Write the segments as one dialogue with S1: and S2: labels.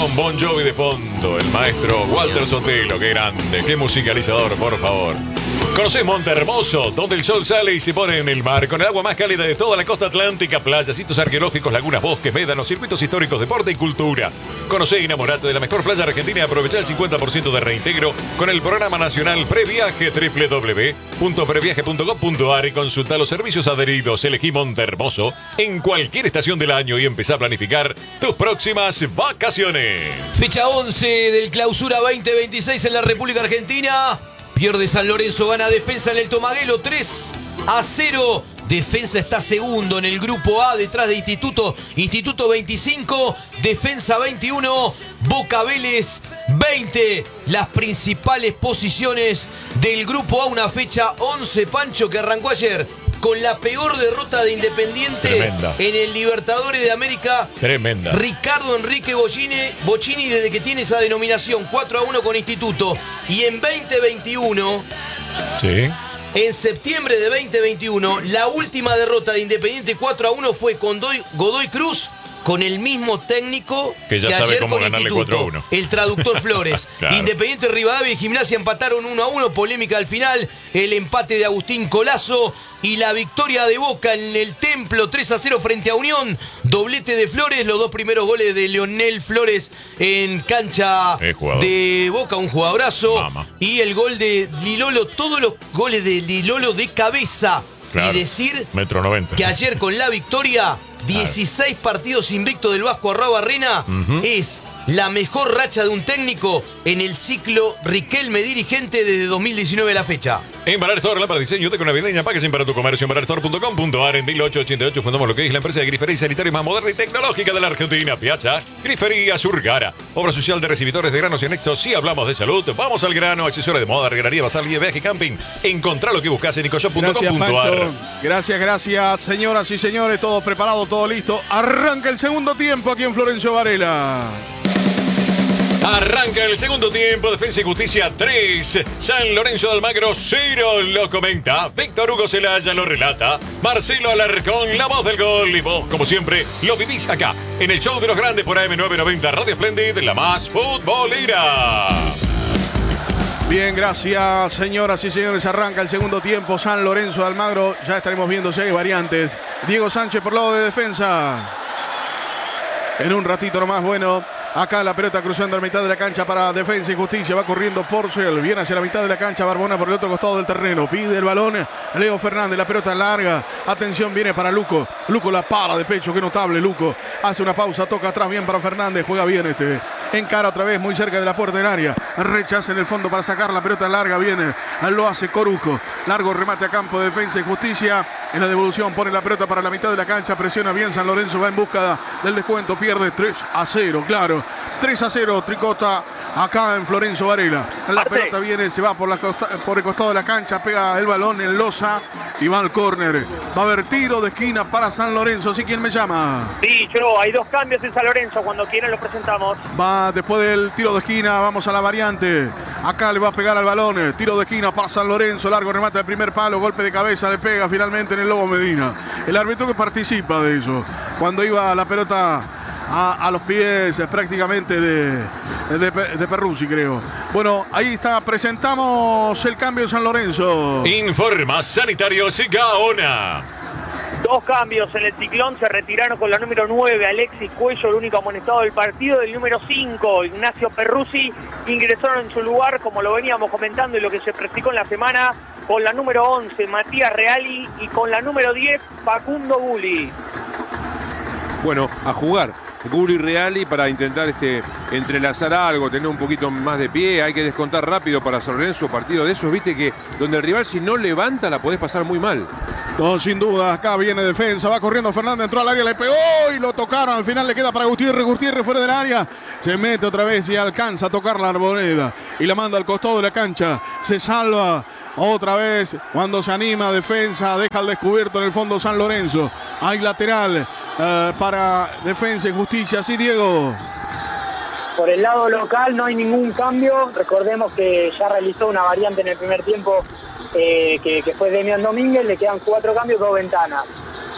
S1: con Bon Jovi de fondo, el maestro Walter Sotelo, qué grande, qué musicalizador, por favor. ¿Conocés Monte Hermoso? Donde el sol sale y se pone en el mar, con el agua más cálida de toda la costa atlántica, playas, sitios arqueológicos, lagunas, bosques, médanos, circuitos históricos, deporte y cultura. Conocé y enamorate de la mejor playa argentina y aprovechá el 50% de reintegro con el programa nacional Previaje, www.previaje.gov.ar, y consulta los servicios adheridos. Elegí Monte Hermoso en cualquier estación del año y empezá a planificar tus próximas vacaciones.
S2: Fecha 11 del Clausura 2026 en la República Argentina. Pierde San Lorenzo, gana Defensa en el Tomaguelo 3-0. Defensa está segundo en el grupo A, detrás de Instituto. Instituto 25, Defensa 21, Boca Vélez 20. Las principales posiciones del grupo A, una fecha 11, Pancho, que arrancó ayer con la peor derrota de Independiente.
S1: Tremenda.
S2: En el Libertadores de América.
S1: Tremenda.
S2: Ricardo Enrique Bocchini, desde que tiene esa denominación, 4-1 con Instituto. Y en 2021,
S1: Sí.
S2: en septiembre de 2021, la última derrota de Independiente 4-1 fue con Godoy Cruz, con el mismo técnico
S1: que ya
S2: que
S1: sabe
S2: ayer
S1: cómo
S2: con
S1: ganarle
S2: Instituto,
S1: 4-1.
S2: el traductor Flores.
S1: Claro.
S2: Independiente, Rivadavia y Gimnasia empataron 1-1, polémica al final, el empate de Agustín Colazo y la victoria de Boca en el Templo 3-0 frente a Unión, doblete de Flores, los dos primeros goles de Leonel Flores en cancha de Boca, un jugadorazo.
S1: Mama.
S2: Y el gol de Lilolo, todos los goles de Lilolo de cabeza.
S1: Claro.
S2: Y decir
S1: 1,90 m.
S2: que ayer con la victoria, 16 partidos invictos del Vasco Arraubarrena, es la mejor racha de un técnico en el ciclo Riquelme dirigente desde 2019 a la fecha.
S1: En Barar Store, lámpara diseño, con navideña, packaging para tu comercio. En bararstore.com.ar. En 1888 fundamos lo que es la empresa de grifería y sanitario más moderna y tecnológica de la Argentina. Piazza Grifería Surgara. Obra social de recibidores de granos y anexos. Si hablamos de salud, vamos al grano. Accesorios de moda, regalería, basal, guía, viaje, camping. Encontrá lo que buscas en nicoshop.com.ar.
S3: Gracias, señoras y señores. Todo preparado, todo listo. Arranca el segundo tiempo aquí en Florencio Varela.
S1: Arranca el segundo tiempo, Defensa y Justicia 3, San Lorenzo de Almagro 0, lo comenta Víctor Hugo Celaya, lo relata Marcelo Alarcón, la voz del gol, y vos, como siempre, lo vivís acá, en el show de los grandes por AM990 Radio Splendid, la más futbolera.
S3: Bien, gracias, señoras y señores. Arranca el segundo tiempo, San Lorenzo de Almagro. Ya estaremos viendo si hay variantes. Diego Sánchez por lado de defensa. En un ratito nomás, bueno. Acá la pelota cruzando a la mitad de la cancha para Defensa y Justicia. Va corriendo Porcel. Viene hacia la mitad de la cancha. Barbona por el otro costado del terreno. Pide el balón Leo Fernández. La pelota larga. Atención, viene para Luco. Luco la para de pecho. Qué notable Luco. Hace una pausa. Toca atrás bien para Fernández. Juega bien este. Encara otra vez muy cerca de la puerta del área. Rechaza en el fondo para sacar la pelota larga. Viene. Lo hace Corujo. Largo remate a campo de Defensa y Justicia. En la devolución pone la pelota para la mitad de la cancha. Presiona bien San Lorenzo. Va en busca del descuento. Pierde 3-0. Claro. 3-0, Tricota, acá en Florencio Varela. La pelota viene, se va por el costado de la cancha, pega el balón en losa y va al córner. Va a haber tiro de esquina para San Lorenzo. ¿Sí? ¿Quién me llama?
S4: Sí, yo. Hay dos cambios en San Lorenzo. Cuando quieran los presentamos.
S3: Va después del tiro de esquina, vamos a la variante. Acá le va a pegar al balón. Tiro de esquina para San Lorenzo. Largo remate del primer palo. Golpe de cabeza. Le pega finalmente en el Lobo Medina. El árbitro que participa de eso. Cuando iba la pelota a los pies prácticamente de Perruzzi, creo. Bueno, ahí está. Presentamos el cambio en San Lorenzo.
S1: Informa Sanitarios Gaona.
S4: Dos cambios en el Ciclón. Se retiraron con la número 9, Alexis Cuello, el único amonestado del partido. Del número 5, Ignacio Perruzzi, ingresaron en su lugar, como lo veníamos comentando y lo que se practicó en la semana, con la número 11, Matías Reali, y con la número 10, Facundo Gulli.
S5: Bueno, a jugar Gulli Reali para intentar entrelazar algo, tener un poquito más de pie. Hay que descontar rápido para San Lorenzo. Partido de esos, viste, que donde el rival si no levanta la podés pasar muy mal.
S3: No, sin duda, acá viene Defensa, va corriendo Fernández, entró al área, le pegó y lo tocaron. Al final le queda para Gutiérrez fuera del área. Se mete otra vez y alcanza a tocar la Arboleda y la manda al costado de la cancha. Se salva otra vez cuando se anima Defensa, deja al descubierto en el fondo San Lorenzo. Hay lateral para Defensa y Justicia. Sí, Diego.
S6: Por el lado local no hay ningún cambio. Recordemos que ya realizó una variante en el primer tiempo que fue Demian Domínguez. Le quedan 4 cambios, 2 ventanas.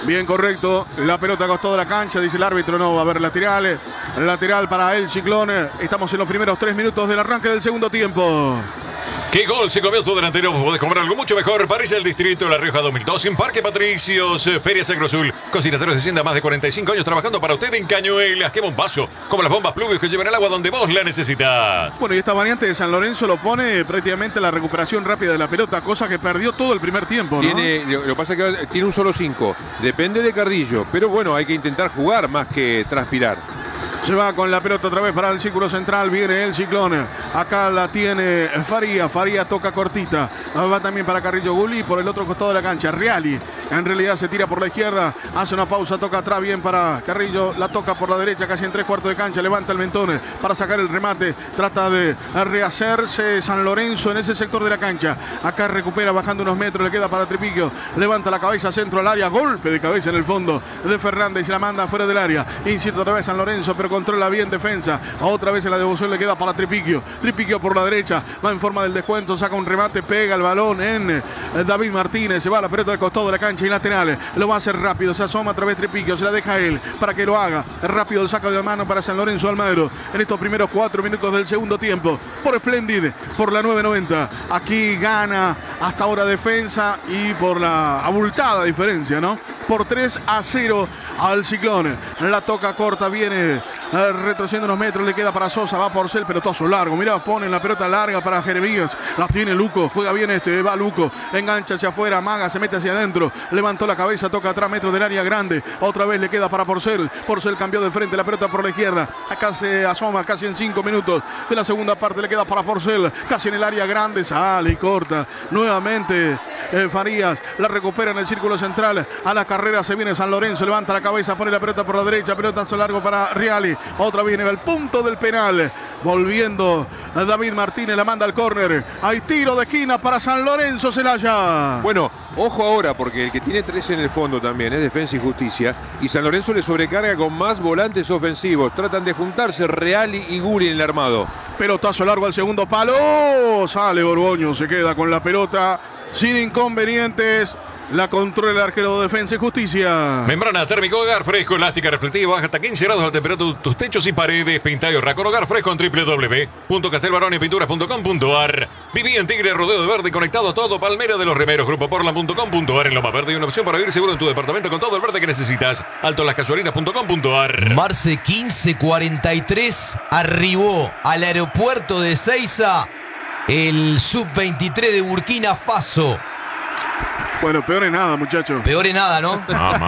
S3: Bien, correcto. La pelota costó de la cancha, dice el árbitro. No va a haber lateral. Lateral para el Ciclón. Estamos en los primeros 3 minutos del arranque del segundo tiempo.
S1: ¿Qué gol se comió tu delantero? Podés comer algo mucho mejor. París el Distrito, La Rioja 2002, en Parque Patricios, Feria Agrozul. Cocinatorios de Hacienda, más de 45 años trabajando para usted en Cañuelas. ¡Qué bombazo! Como las bombas Pluvios que llevan el agua donde vos la necesitas.
S3: Bueno, y esta variante de San Lorenzo lo pone prácticamente la recuperación rápida de la pelota, cosa que perdió todo el primer tiempo, ¿no?
S5: Lo que pasa es que tiene un solo 5. Depende de Cardillo. Pero bueno, hay que intentar jugar más que transpirar.
S3: Se va con la pelota otra vez para el círculo central. Viene el Ciclón. Acá la tiene Faría. Faría toca cortita. Va también para Carrillo Gulli. Por el otro costado de la cancha, Reali. En realidad se tira por la izquierda. Hace una pausa. Toca atrás bien para Carrillo. La toca por la derecha. Casi en 3/4 de cancha. Levanta el mentón para sacar el remate. Trata de rehacerse San Lorenzo en ese sector de la cancha. Acá recupera bajando unos metros. Le queda para Tripiquio. Levanta la cabeza centro al área. Golpe de cabeza en el fondo de Fernández. Y la manda fuera del área. Incita otra vez San Lorenzo. Pero controla bien defensa. Otra vez en la devolución le queda para Tripiquio. Tripiquio por la derecha. Va en forma del descuento. Saca un remate. Pega el balón en David Martínez. Se va a la pelota del costado de la cancha y lateral. Lo va a hacer rápido. Se asoma otra vez Tripiquio. Se la deja él para que lo haga. Rápido el saco de mano para San Lorenzo Almagro. En estos primeros 4 minutos del segundo tiempo. Por Splendid. Por la 990. Aquí gana hasta ahora defensa y por la abultada diferencia, ¿no? Por 3-0 al Ciclón. La toca corta. Viene retrocediendo unos metros, le queda para Sosa, va por el pelotazo largo, mirá, pone la pelota larga para Jeremías, la tiene Luco, juega bien va Luco, engancha hacia afuera, amaga, se mete hacia adentro, levantó la cabeza, toca atrás, metros del área grande, otra vez le queda para Porcel cambió de frente, la pelota por la izquierda, acá se asoma casi en 5 minutos de la segunda parte, le queda para Porcel, casi en el área grande, sale y corta, nuevamente Farías, la recupera en el círculo central, a la carrera se viene San Lorenzo, levanta la cabeza, pone la pelota por la derecha, pelotazo largo para Reali, otra viene el punto del penal, volviendo David Martínez, la manda al córner, hay tiro de esquina para San Lorenzo Celaya.
S5: Bueno, ojo ahora porque el que tiene 3 en el fondo también es Defensa y Justicia y San Lorenzo le sobrecarga con más volantes ofensivos, tratan de juntarse Reali y Gulli en el armado.
S3: Pelotazo largo al segundo palo, sale Borgoño, se queda con la pelota sin inconvenientes. La controla el arquero de Defensa y Justicia.
S1: Membrana térmica hogar fresco, elástica, reflectiva, baja hasta 15 grados la temperatura de tus techos y paredes. Pinta y ahorra con hogar fresco en www.castelbaronepinturas.com.ar. Viví en Tigre, rodeo de verde, conectado a todo. Palmera de los Remeros, grupoportland.com.ar. En Loma Verde hay una opción para vivir seguro en tu departamento con todo el verde que necesitas. Altolascasuarinas.com.ar.
S2: Marce 1543 arribó al aeropuerto de Ezeiza el sub-23 de Burkina Faso.
S3: Bueno, peor en nada, muchachos.
S2: Peor en nada, ¿no?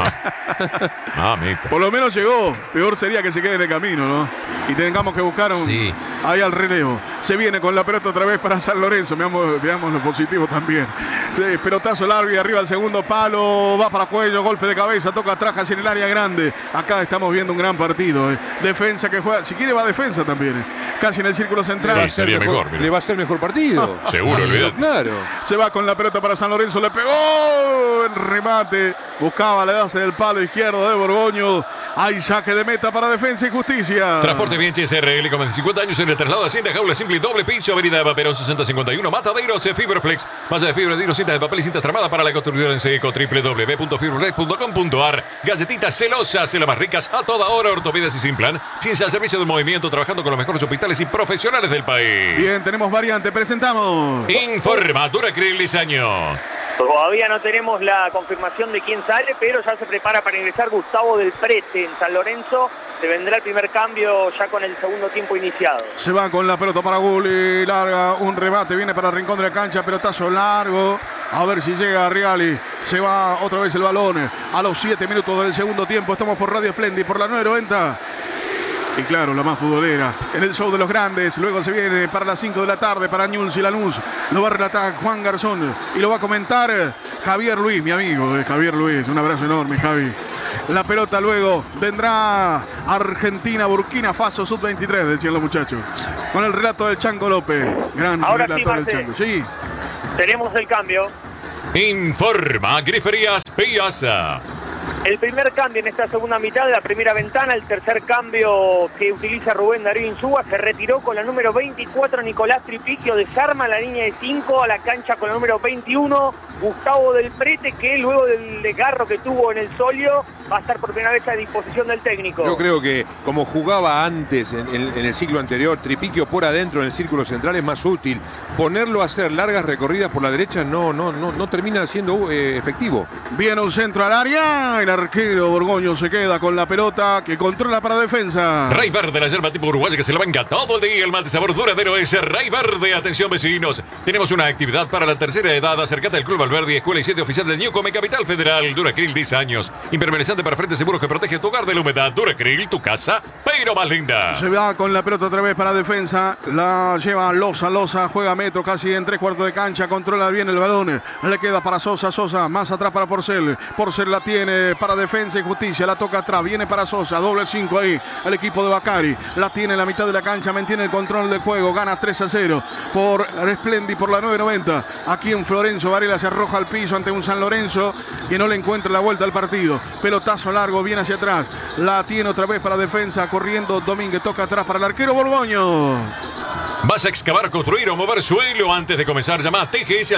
S3: Por lo menos llegó. Peor sería que se quede en el camino, ¿no? Y tengamos que buscar ahí al relevo. Se viene con la pelota otra vez para San Lorenzo. Veamos lo positivo también. Pelotazo largo y arriba al segundo palo. Va para Cuello, golpe de cabeza, toca atrás casi en el área grande. Acá estamos viendo un gran partido. Defensa que juega. Si quiere va defensa también. Casi en el círculo central.
S5: Le va a ser mejor partido.
S1: Seguro, olvidate.
S5: Claro.
S3: Se va con la pelota para San Lorenzo. Le pegó. El remate. Buscaba la base del palo izquierdo de Borgoño. Hay saque de meta para Defensa y Justicia.
S1: Transporte Bien SRL con 50 años en el traslado de Hacienda, jaula simple y doble piso, avenida de Paperón 6051, Mataderos, Fiberflex, masa de fibra de hilo, cinta de papel y cintas tramadas para la construcción en seco, www.fiberflex.com.ar. Galletitas celosas, las más ricas a toda hora, ortopedas y sin plan, ciencia al servicio del movimiento, trabajando con los mejores hospitales y profesionales del país.
S3: Bien, tenemos variante, presentamos.
S1: Informa, Duracril años.
S4: Todavía no tenemos la confirmación de quién sale, pero ya se prepara para ingresar Gustavo del Prete en San Lorenzo. Se vendrá el primer cambio ya con el segundo tiempo iniciado.
S3: Se va con la pelota para Gulli, larga un remate, viene para el rincón de la cancha, pelotazo largo. A ver si llega Reali. Se va otra vez el balón a los 7 minutos del segundo tiempo. Estamos por Radio Splendid, por la 990. Y claro, la más futbolera, en el show de los grandes. Luego se viene para las 5 de la tarde para Newell's y Lanús. Lo va a relatar Juan Garzón y lo va a comentar Javier Luis, mi amigo Javier Luis. Un abrazo enorme, Javi. La pelota luego vendrá Argentina, Burkina Faso, sub-23, decían los muchachos. Con el relato del Chango López. Gran
S4: ahora
S3: relator
S4: sí,
S3: del Chango. Sí.
S4: Tenemos el cambio.
S1: Informa Griferías Piazza.
S4: El primer cambio en esta segunda mitad de la primera ventana, el tercer cambio que utiliza Rubén Darío Insúa, se retiró con la número 24 Nicolás Tripiquio, desarma la línea de 5 a la cancha con la número 21 Gustavo del Prete, que luego del desgarro que tuvo en el solio va a estar por primera vez a disposición del técnico.
S5: Yo creo que como jugaba antes en el ciclo anterior, Tripiquio por adentro en el círculo central es más útil. Ponerlo a hacer largas recorridas por la derecha no termina siendo efectivo.
S3: Viene un centro al área, el arquero Borgoño se queda con la pelota que controla para defensa.
S1: Ray Verde, la yerba tipo uruguaya que se la venga todo el día. El mal de sabor duradero es Ray Verde. Atención vecinos, tenemos una actividad para la tercera edad. Acércate al Club Valverde, escuela y sede oficial del Newcome, Capital Federal. Duracril 10 años, impermeabilizante para frentes seguros que protege tu hogar de la humedad. Duracril, tu casa, pero más linda.
S3: Se va con la pelota otra vez para defensa, la lleva Loza, juega metro casi en 3/4 de cancha, controla bien el balón, le queda para Sosa, más atrás para Porcel la tiene para defensa y justicia, la toca atrás, viene para Sosa, doble 5 ahí, el equipo de Bacari, la tiene en la mitad de la cancha, mantiene el control del juego, gana 3-0 por Resplendi por la 9.90, aquí en Florencio Varela se arroja al piso ante un San Lorenzo que no le encuentra la vuelta al partido, pelotazo largo, viene hacia atrás, la tiene otra vez para defensa, corriendo Domínguez, toca atrás para el arquero Borgoño.
S1: ¿Vas a excavar, construir o mover suelo? Antes de comenzar, llama a TGS al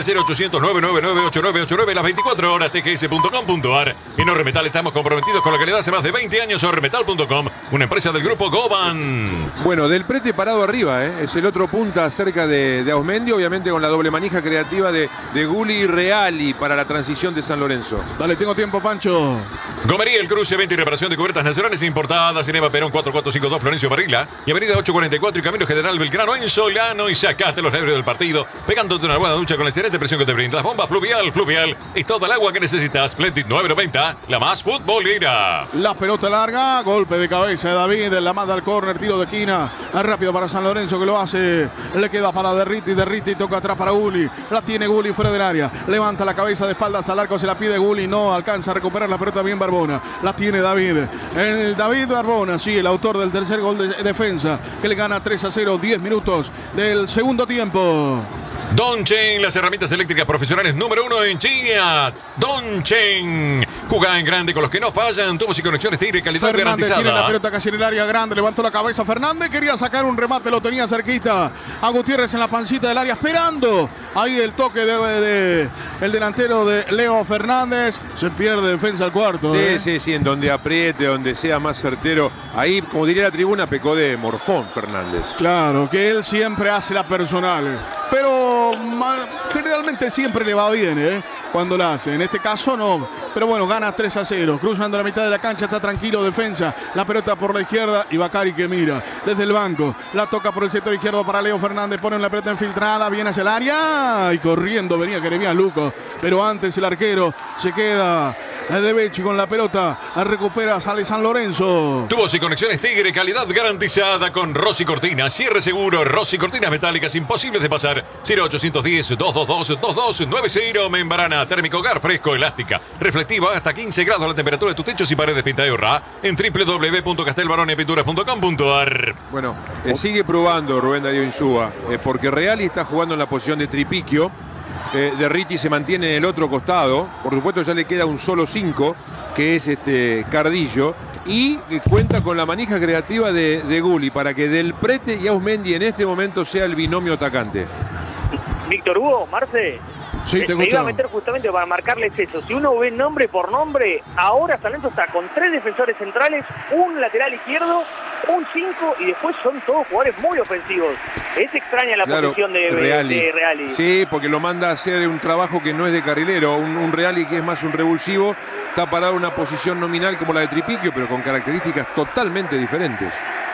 S1: 0800-999-8989 las 24 horas, tgs.com.ar. En Orremetal estamos comprometidos con la calidad hace más de 20 años. Orremetal.com, una empresa del grupo Goban.
S5: Bueno, del Prete parado arriba, es el otro punta cerca de Ausmendi, obviamente con la doble manija creativa de Gulli y Reali para la transición de San Lorenzo.
S3: Dale, tengo tiempo, Pancho.
S1: Gomería, el cruce, venta y reparación de cubiertas nacionales importadas en Eva Perón 4452 Florencio Varela y Avenida 844 y Camino General Belgrano en Solano, y sacaste los nervios del partido pegándote una buena ducha con la excelente presión que te brinda. Bomba Fluvial es toda el agua que necesitas. Splendid 990, la más futbolera.
S3: La pelota larga, golpe de cabeza de David, la manda al córner, tiro de esquina, rápido para San Lorenzo que lo hace, le queda para Derriti, toca atrás para Gulli, la tiene Gulli fuera del área, levanta la cabeza de espaldas al arco, se la pide Gulli, no alcanza a recuperar la pelota bien Barbona, la tiene David, el David Barbona, sí, el autor del tercer gol de defensa, que le gana 3-0, 10 minutos del segundo tiempo.
S1: Donchen, las herramientas eléctricas profesionales número 1 en China. Donchen, jugá en grande con los que no fallan. Tubos y conexiones Tigre, calidad
S3: Fernández
S1: garantizada.
S3: tiene la pelota casi en el área grande, levantó la cabeza Fernández, quería sacar un remate, lo tenía cerquita a Gutiérrez en la pancita del área, esperando ahí el toque de el delantero de Leo Fernández. Se pierde defensa al cuarto.
S5: Sí, en donde apriete, donde sea más certero. Ahí, como diría la tribuna, pecó de morfón Fernández.
S3: Claro, que él siempre hace la personal, pero generalmente siempre le va bien, cuando la hace. En este caso no, pero bueno, gana 3-0. Cruzando la mitad de la cancha, está tranquilo defensa. La pelota por la izquierda y Bacari que mira desde el banco. La toca por el sector izquierdo para Leo Fernández. Pone la pelota infiltrada, viene hacia el área y corriendo venía Jeremías Luco. Pero antes el arquero se queda de Becci con la pelota. Recupera, sale San Lorenzo.
S1: Tubos y conexiones Tigre, calidad garantizada con Rossi Cortinas. Cierre seguro, Rossi Cortinas metálicas imposibles de pasar. 0810-222-2290. Membrana térmico, hogar fresco, elástica, reflectiva, hasta 15 grados la temperatura de tus techos y paredes Pintayorra en www.castelbaronepinturas.com.ar.
S5: Bueno, sigue probando Rubén Darío Insúa, porque Reali está jugando en la posición de Tripiquio. Derriti se mantiene en el otro costado. Por supuesto ya le queda un solo 5, que es Cardillo. Y cuenta con la manija creativa de Gulli para que Del Prete y Ausmendi en este momento sea el binomio atacante.
S4: Víctor Hugo, Marce.
S3: Sí, te
S4: me iba a meter justamente para marcarles eso. Si uno ve nombre por nombre, ahora San Lorenzo está con 3 defensores centrales, un lateral izquierdo, un 5 y después son todos jugadores muy ofensivos. Es extraña la posición de Reali.
S5: Sí, porque lo manda a hacer un trabajo que no es de carrilero, un Reali que es más un revulsivo, está parado en una posición nominal como la de Tripiquio, pero con características totalmente diferentes.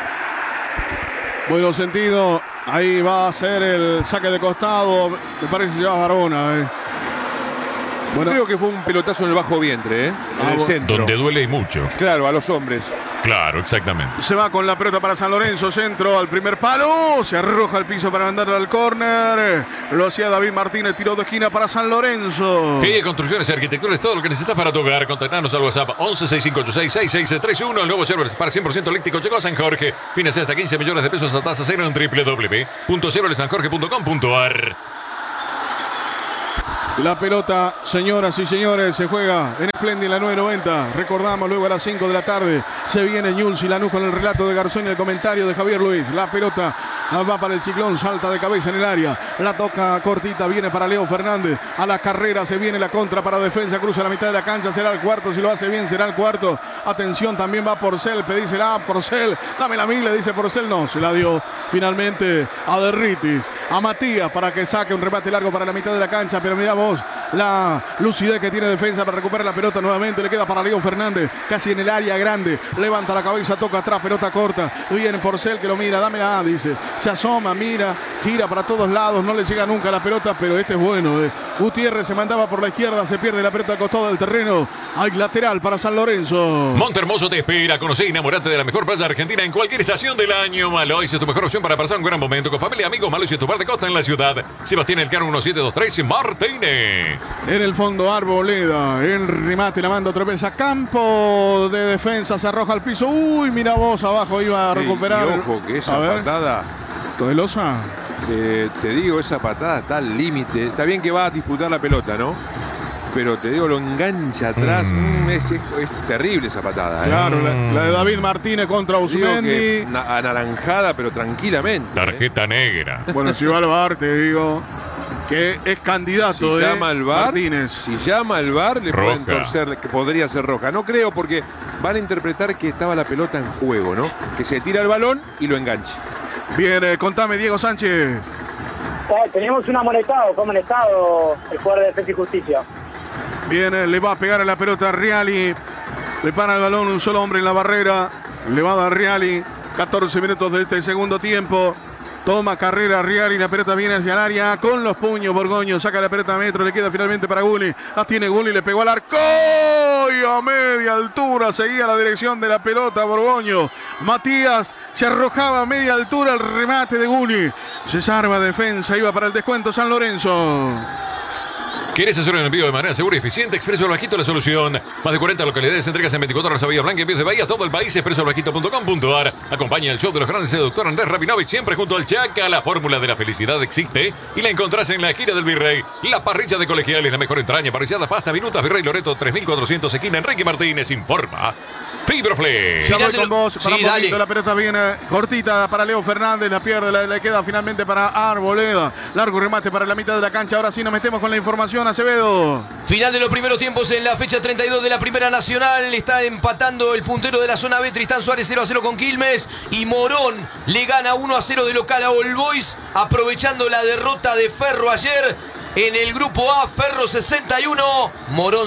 S3: Bueno sentido, ahí va a ser el saque de costado, me parece que se va Barbona.
S5: Bueno, creo que fue un pelotazo en el bajo vientre, en el centro.
S1: Donde duele y mucho.
S5: Claro, a los hombres.
S1: Claro, exactamente.
S3: Se va con la pelota para San Lorenzo, centro al primer palo, se arroja al piso para mandarlo al córner. Lo hacía David Martínez, tiro de esquina para San Lorenzo.
S1: ¿Qué construcciones y arquitecturas? Todo lo que necesitas para tu hogar. Contactanos al WhatsApp 1165866631. El nuevo server para 100% eléctrico llegó a San Jorge. Financia hasta 15 millones de pesos a tasa cero en www.serversanjorge.com.ar.
S3: La pelota, señoras y señores, se juega en Splendid en la 990. Recordamos, luego a las 5 de la tarde se viene Newell's y Lanús con el relato de Garzón y el comentario de Javier Luis. La pelota va para el Ciclón, salta de cabeza en el área. La toca cortita, viene para Leo Fernández. A la carrera se viene la contra para Defensa, cruza la mitad de la cancha, será el cuarto. Si lo hace bien, será el cuarto. Atención, también va Porcel, pedísela Porcel. Dame la mil, le dice Porcel. No, se la dio finalmente a Derritis, a Matías para que saque un remate largo para la mitad de la cancha. Pero mira vos la lucidez que tiene Defensa para recuperar la pelota nuevamente. Le queda para Leo Fernández, casi en el área grande. Levanta la cabeza, toca atrás, pelota corta. Viene Porcel que lo mira, dámela, dice. Se asoma, mira, gira para todos lados, no le llega nunca la pelota, pero este es bueno. Gutiérrez se mandaba por la izquierda, se pierde la pelota al costado del terreno. Hay lateral para San Lorenzo.
S1: Montermoso te espera, conoce y enamorate de la mejor playa argentina en cualquier estación del año. Malois es tu mejor opción para pasar un gran momento con familia y amigos. Malois es tu bar de costa en la ciudad. Sebastián Elcano 1723 Martínez.
S3: En el fondo Arboleda, el remate la manda otra vez a campo de Defensa, se arroja al piso. Uy, mira vos, abajo iba a recuperar.
S5: Y ojo que esa patada...
S3: Todelosa.
S5: Te digo, esa patada está al límite. Está bien que va a disputar la pelota, ¿no? Pero te digo, lo engancha atrás. Es terrible esa patada.
S3: Claro, la de David Martínez contra Uzmendi.
S5: Anaranjada, pero tranquilamente.
S1: Tarjeta negra.
S3: Bueno, si va al VAR, te digo que es candidato.
S5: Si llama al VAR,
S3: Martínez.
S5: Si llama al VAR, le pueden torcer, que podría ser roja. No creo, porque van a interpretar que estaba la pelota en juego, ¿no? Que se tira el balón y lo enganche.
S3: Bien, contame, Diego Sánchez.
S6: Tenemos un amonestado, fue amonestado el jugador de Defensa y Justicia.
S3: Bien, le va a pegar a la pelota a Reali. Le para el balón un solo hombre en la barrera. Le va a dar Reali. 14 minutos de este segundo tiempo. Toma carrera Reali, la pelota viene hacia el área con los puños. Borgoño saca la pelota a metro, le queda finalmente para Gulli. La tiene Gulli, le pegó al arco y a media altura seguía la dirección de la pelota Borgoño. Matías se arrojaba a media altura el remate de Gulli. Se salva Defensa, iba para el descuento San Lorenzo.
S1: ¿Quieres hacer un envío de manera segura y eficiente? Expreso al Bajito, la solución. Más de 40 localidades, entregas en 24 horas a Bahía Blanca, en de Bahía, todo el país. expresoalbajito.com.ar. Acompaña el show de los grandes seductor Andrés Rabinovich, siempre junto al Chaca. La fórmula de la felicidad existe y la encontrás en la esquina del Virrey. La parrilla de Colegiales, la mejor entraña, parrilladas, pasta, minutas, Virrey Loreto, 3400, esquina Enrique Martínez, informa Fibroflex.
S3: Ya voy con vos, para un poquito, la pelota viene cortita para Leo Fernández, la pierde, le queda finalmente para Arboleda. Largo remate para la mitad de la cancha, ahora sí nos metemos con la información, Acevedo.
S2: Final de los primeros tiempos en la fecha 32 de la Primera Nacional. Está empatando el puntero de la zona B, Tristán Suárez, 0-0 con Quilmes. Y Morón le gana 1-0 de local a All Boys, aprovechando la derrota de Ferro ayer. En el grupo A, Ferro 61, Morón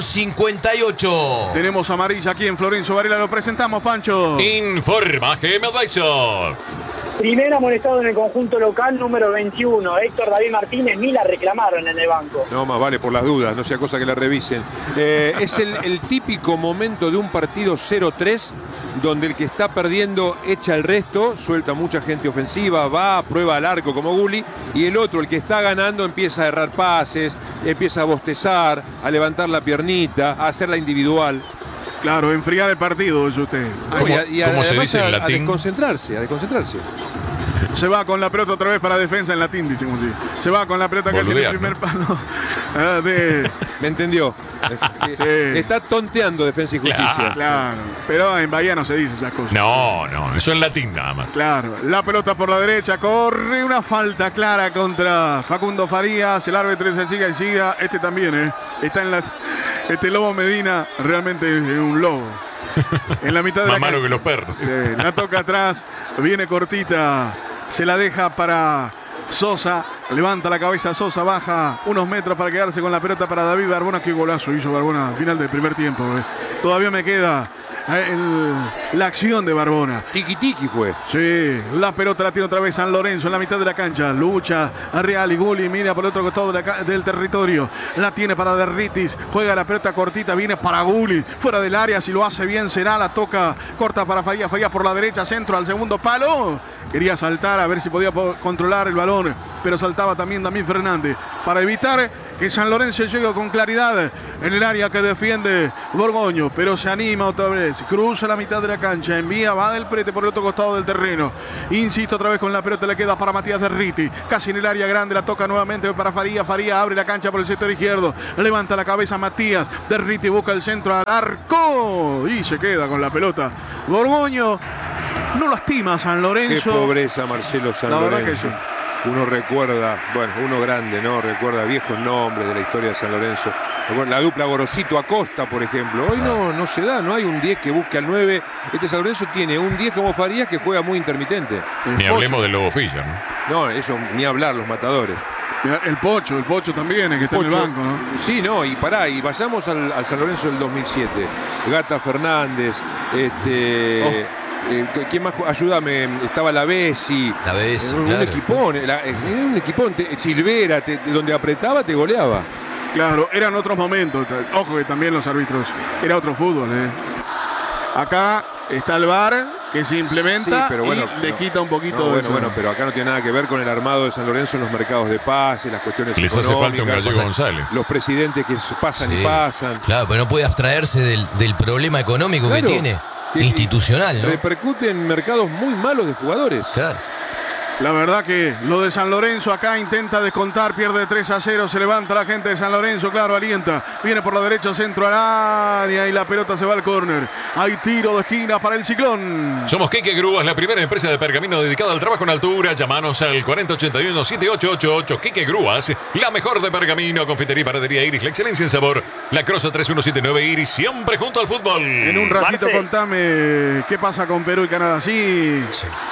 S2: 58.
S3: Tenemos amarilla aquí en Florencio Varela, lo presentamos, Pancho.
S1: Informa GM Advisor.
S6: Primer amonestado en el conjunto local, número 21. Héctor David Martínez, ni la reclamaron en el banco.
S5: No, más vale por las dudas, no sea cosa que la revisen. Es el típico momento de un partido 0-3, donde el que está perdiendo echa el resto, suelta mucha gente ofensiva, va, prueba al arco como Gulli, y el otro, el que está ganando, empieza a errar pases, empieza a bostezar, a levantar la piernita, a hacerla individual.
S3: Claro, enfriar el partido, es usted.
S1: ¿Cómo se dice en latín?
S5: A desconcentrarse.
S3: Se va con la pelota otra vez para Defensa en latín, decimos así. Se va con la pelota casi en el primer palo.
S5: ¿Me entendió?
S3: Sí.
S5: Está tonteando Defensa y Justicia.
S3: Claro, pero en Bahía no se dice esas cosas.
S1: No, eso en latín nada más.
S3: Claro, la pelota por la derecha, corre una falta clara contra Facundo Farías. El árbitro se siga y siga. Este también, Está en la... Este Lobo Medina realmente es un lobo. En la mitad de
S1: más
S3: la
S1: malo que los perros.
S3: La toca atrás, viene cortita, se la deja para Sosa, levanta la cabeza Sosa, baja unos metros para quedarse con la pelota para David Barbona. Qué golazo hizo Barbona al final del primer tiempo. Todavía me queda la acción de Barbona.
S5: Tiki-tiki fue.
S3: Sí, la pelota la tiene otra vez San Lorenzo en la mitad de la cancha. Lucha a Real y Gulli, mira por el otro costado del territorio. La tiene para Derritis, juega la pelota cortita, viene para Gulli, fuera del área, si lo hace bien será, la toca corta para Farías, Farías por la derecha, centro al segundo palo. quería saltar a ver si podía controlar el balón, pero saltaba también Damián Fernández para evitar que San Lorenzo llegue con claridad en el área que defiende Borgoño, pero se anima otra vez, cruza la mitad de la cancha, envía, va del Prete por el otro costado del terreno, insiste otra vez con la pelota, le queda para Matías Derriti, casi en el área grande, la toca nuevamente para Faría, Faría abre la cancha por el sector izquierdo, levanta la cabeza Matías, Derriti busca el centro al arco y se queda con la pelota. Borgoño no lastima a San Lorenzo.
S5: Qué pobreza, Marcelo, San
S3: La verdad
S5: Lorenzo.
S3: que sí.
S5: Uno recuerda, bueno, uno grande, ¿no? Recuerda viejos nombres de la historia de San Lorenzo. La dupla Gorosito Acosta, por ejemplo. Hoy no se da, no hay un 10 que busque al 9. Este San Lorenzo tiene un 10 como Farías que juega muy intermitente.
S1: Ni hablemos del Lobo Fischer, ¿no?
S5: No, eso, ni hablar, los matadores.
S3: El Pocho también, el que está en el banco, ¿no?
S5: Sí, no, y vayamos al San Lorenzo del 2007. Gata Fernández, ¿quién más? Ayúdame, estaba la Bessi.
S2: La Bessi,
S5: un
S2: claro.
S5: equipón, era un equipón. Silvera, donde apretaba, te goleaba.
S3: Claro, eran otros momentos. Ojo que también los árbitros, era otro fútbol, ¿eh? Acá está el VAR que se implementa,
S5: sí, pero bueno,
S3: y le quita un poquito
S5: no,
S3: de
S5: bueno,
S3: eso.
S5: bueno, pero acá no tiene nada que ver con el armado de San Lorenzo en los mercados de paz, en las cuestiones
S1: Les hace
S5: económicas.
S1: falta un Gallego González.
S5: Los presidentes que pasan
S2: Sí.
S5: y pasan.
S2: Claro, pero no puede abstraerse del problema económico
S5: Claro,
S2: que tiene, institucional, ¿no?
S5: Repercute en mercados muy malos de jugadores.
S2: Claro.
S3: La verdad que lo de San Lorenzo acá intenta descontar, pierde 3-0, se levanta la gente de San Lorenzo, claro, alienta, viene por la derecha, centro al área y la pelota se va al córner. Hay tiro de esquina para el Ciclón.
S1: Somos Keke Grúas, la primera empresa de pergamino dedicada al trabajo en altura. Llámanos al 4081-7888. Keke Grúas, la mejor de pergamino, confitería y panadería Iris, la excelencia en sabor. La Crosa 3179 Iris, siempre junto al fútbol.
S3: En un ratito
S4: Marce.
S3: contame qué pasa con Perú y Canadá. Sí,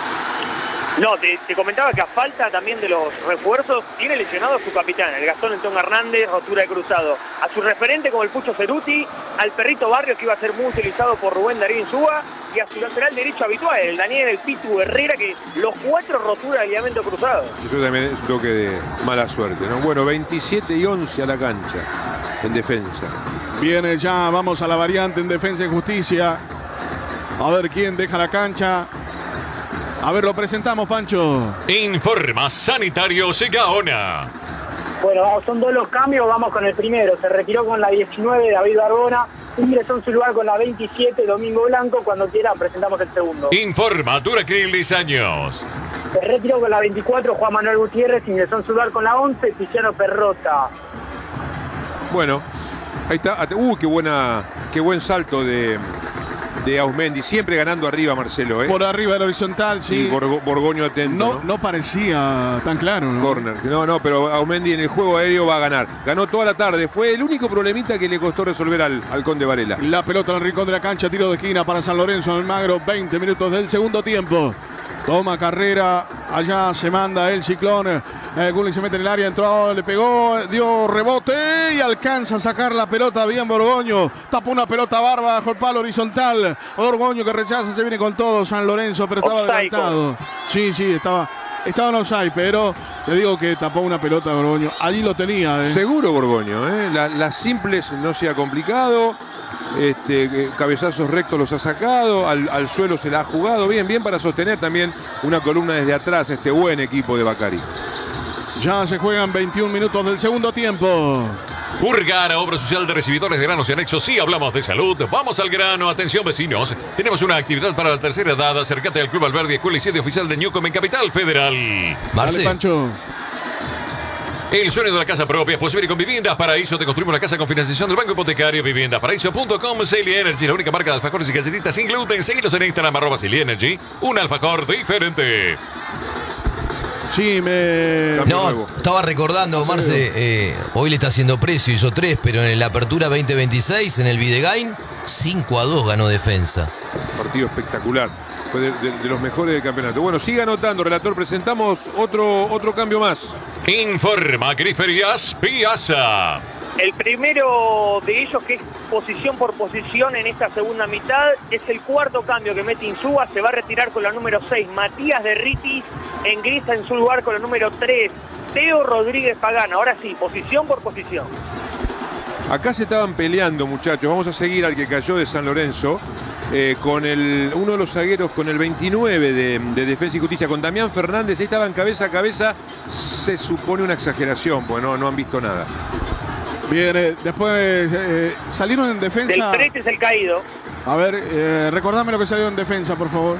S4: No, te comentaba que a falta también de los refuerzos, tiene lesionado a su capitán, el Gastón Entón Hernández, rotura de cruzado. A su referente como el Pucho Ceruti, al Perrito Barrios, que iba a ser muy utilizado por Rubén Darío Insúa, y a su lateral derecho habitual, el Daniel El Pitu Herrera, que los 4 roturas de ligamento cruzado.
S5: Eso también es un toque de mala suerte, ¿no? Bueno, 27-11 a la cancha en defensa.
S3: viene ya, vamos a la variante en Defensa y Justicia. A ver quién deja la cancha. A ver, lo presentamos, Pancho.
S1: Informa Sanitario Segaona.
S6: Bueno, son 2 los cambios, vamos con el primero. Se retiró con la 19 David Barbona, ingresó en su lugar con la 27 Domingo Blanco. Cuando quiera presentamos el segundo.
S1: Informa Duracril 10 años.
S6: Se retiró con la 24 Juan Manuel Gutiérrez, ingresó en su lugar con la 11 Tiziano Perrota.
S5: Bueno, ahí está. Qué buen salto de Ausmendi, siempre ganando arriba, Marcelo, ¿eh?
S3: Por arriba del horizontal, sí.
S5: Y Borgoño atento.
S3: No parecía tan claro, ¿no?
S5: Corner. No, pero Aumendi en el juego aéreo va a ganar. Ganó toda la tarde. Fue el único problemita que le costó resolver al Conde Varela.
S3: La pelota en el rincón de la cancha, tiro de esquina para San Lorenzo Almagro, 20 minutos del segundo tiempo. Toma carrera, allá se manda el Ciclón. Gulli se mete en el área, entró, le pegó, dio rebote y alcanza a sacar la pelota bien Borgoño. Tapó una pelota barba bajo el palo horizontal. Borgoño que rechaza, se viene con todo San Lorenzo, pero estaba
S4: Offside.
S3: adelantado. Sí, estaba en offside, pero te digo que tapó una pelota Borgoño. Allí lo tenía,
S5: Seguro Borgoño, ¿eh? Las simples no se ha complicado. Cabezazos rectos los ha sacado, al suelo se la ha jugado bien para sostener también una columna desde atrás este buen equipo de Bacari.
S3: Ya se juegan 21 minutos del segundo tiempo.
S1: Purgar, obra social de recibidores de granos y anexos. Sí, hablamos de salud. Vamos al grano. Atención, vecinos. Tenemos una actividad para la tercera edad. Acércate al Club Alberdi, escuela y sede oficial de Newcom en Capital Federal.
S3: Dale,
S2: Marce,
S3: Pancho.
S1: El sueño de la casa propia es posible con Viviendas Paraíso. Te construimos una casa con financiación del Banco Hipotecario. Viviendasparaíso.com. Celia Energy, la única marca de alfajores y galletitas sin gluten. Seguilos en Instagram, @Celia Energy. Un alfajor diferente.
S3: Sí,
S5: Cambio
S2: no,
S5: nuevo.
S2: estaba recordando, Marce, hoy le está haciendo precio, hizo 3, pero en la apertura 2026, en el Videgain, 5-2 ganó Defensa.
S5: Partido espectacular. Fue de los mejores del campeonato. Bueno, sigue anotando, relator. Presentamos otro cambio más.
S1: Informa Griferías Piazza.
S4: El primero de ellos, que es posición por posición en esta segunda mitad, es el cuarto cambio que mete Insúa. Se va a retirar con la número 6 Matías Derriti, ingresa en su lugar con la número 3 Teo Rodríguez Pagano. Ahora sí, posición por posición.
S5: Acá se estaban peleando, muchachos. Vamos a seguir al que cayó de San Lorenzo. con uno de los zagueros, con el 29 de Defensa y Justicia, con Damián Fernández. Ahí estaban cabeza a cabeza. Se supone una exageración, porque no han visto nada.
S3: Bien, después salieron en defensa.
S4: Del Prete es el caído.
S3: A ver, recordame lo que salió en defensa, por favor.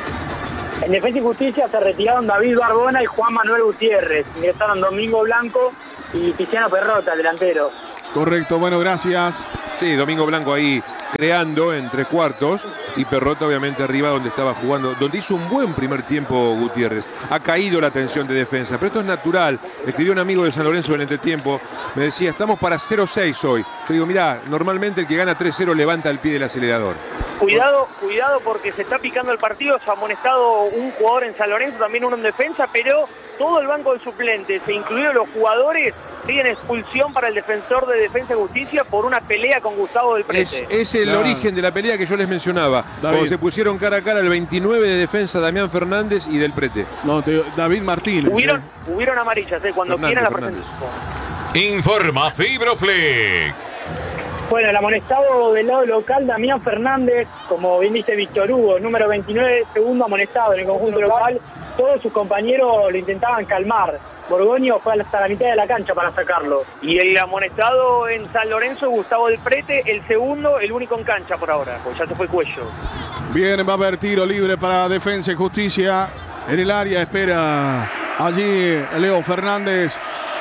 S6: En Defensa y Justicia se retiraron David Barbona y Juan Manuel Gutiérrez. Ingresaron Domingo Blanco y Tiziano Perrota, el delantero.
S3: Correcto, bueno, gracias.
S5: Sí, Domingo Blanco ahí creando en 3 cuartos y Perrota obviamente arriba donde estaba jugando, donde hizo un buen primer tiempo Gutiérrez. Ha caído la tensión de defensa, pero esto es natural. Me escribió un amigo de San Lorenzo en el entretiempo, me decía, estamos para 0-6 hoy. Yo digo, mirá, normalmente el que gana 3-0 levanta el pie del acelerador.
S4: Cuidado porque se está picando el partido. Se ha amonestado un jugador en San Lorenzo, también uno en defensa, pero todo el banco de suplentes, incluidos los jugadores, piden expulsión para el defensor de Defensa y Justicia por una pelea con Gustavo del Prete.
S5: Es el origen de la pelea que yo les mencionaba.
S3: David.
S5: Cuando se pusieron cara a cara el 29 de defensa Damián Fernández y del Prete.
S3: No, David Martínez.
S4: Hubieron amarillas, cuando quieran la
S5: Fernández.
S4: presentación.
S1: Informa Fibroflex.
S6: Bueno, el amonestado del lado local, Damián Fernández, como bien dice Víctor Hugo, número 29, segundo amonestado en el conjunto local. Todos sus compañeros lo intentaban calmar. Borgoño fue hasta la mitad de la cancha para sacarlo.
S4: Y el amonestado en San Lorenzo, Gustavo del Prete, el segundo, el único en cancha por ahora, pues ya se fue Cuello.
S3: Bien, va a haber tiro libre para Defensa y Justicia. En el área espera allí Leo Fernández.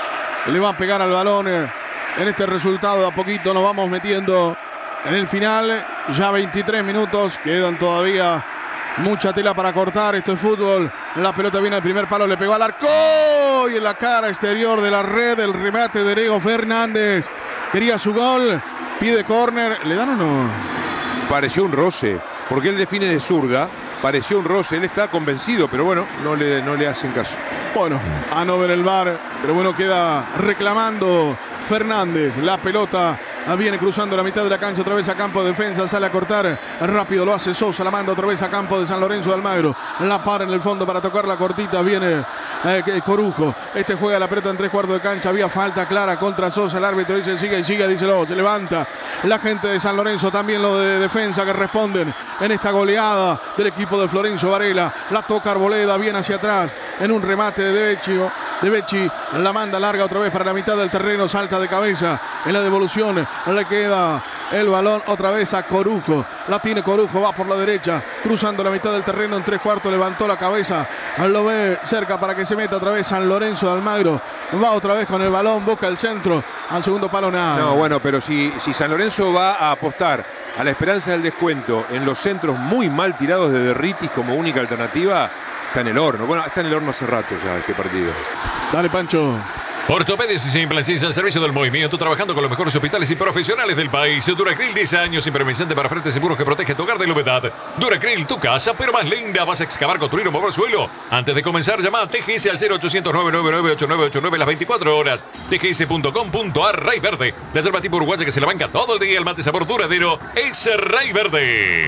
S3: Le va a pegar al balón. En este resultado, a poquito nos vamos metiendo en el final. Ya 23 minutos, quedan todavía mucha tela para cortar. Esto es fútbol. La pelota viene al primer palo, le pegó al arco y en la cara exterior de la red el remate de Leo Fernández. Quería su gol, pide córner. ¿Le dan o no?
S5: Pareció un roce, porque él define de zurda. Pareció un roce, él está convencido, pero bueno, no le hacen caso.
S3: Bueno, a no ver el VAR, pero bueno, queda reclamando Fernández. La pelota viene cruzando la mitad de la cancha, otra vez a campo de defensa, sale a cortar, rápido lo hace Sosa, la manda otra vez a campo de San Lorenzo de Almagro, la para en el fondo para tocar la cortita, viene Corujo, juega la pelota en 3 cuartos de cancha, había falta clara contra Sosa, el árbitro dice sigue, díselo, se levanta la gente de San Lorenzo, también lo de defensa que responden en esta goleada del equipo de Florencio Varela, la toca Arboleda, bien hacia atrás, en un remate de Becci, la manda larga otra vez para la mitad del terreno, salta de cabeza, en la devolución le queda el balón otra vez a Corujo, la tiene Corujo, va por la derecha, cruzando la mitad del terreno en 3 cuartos, levantó la cabeza, lo ve cerca para que se meta otra vez San Lorenzo de Almagro, va otra vez con el balón, busca el centro, al segundo palo nada.
S5: No, bueno, pero si San Lorenzo va a apostar a la esperanza del descuento en los centros muy mal tirados de Derritis como única alternativa, está en el horno. Bueno, está en el horno hace rato ya este partido.
S3: Dale, Pancho.
S1: Ortopedias y Implantes al servicio del movimiento, trabajando con los mejores hospitales y profesionales del país. Duracril, 10 años, impermeabilizante para frentes seguros que protege tu hogar de la humedad. Duracril, tu casa, pero más linda. ¿Vas a excavar, construir o mover suelo? Antes de comenzar, llama a TGS al 0800-999-8989 las 24 horas. tgs.com.ar. Ray Verde, la yerba tipo uruguaya que se la banca todo el día. El mate sabor duradero es Ray Verde.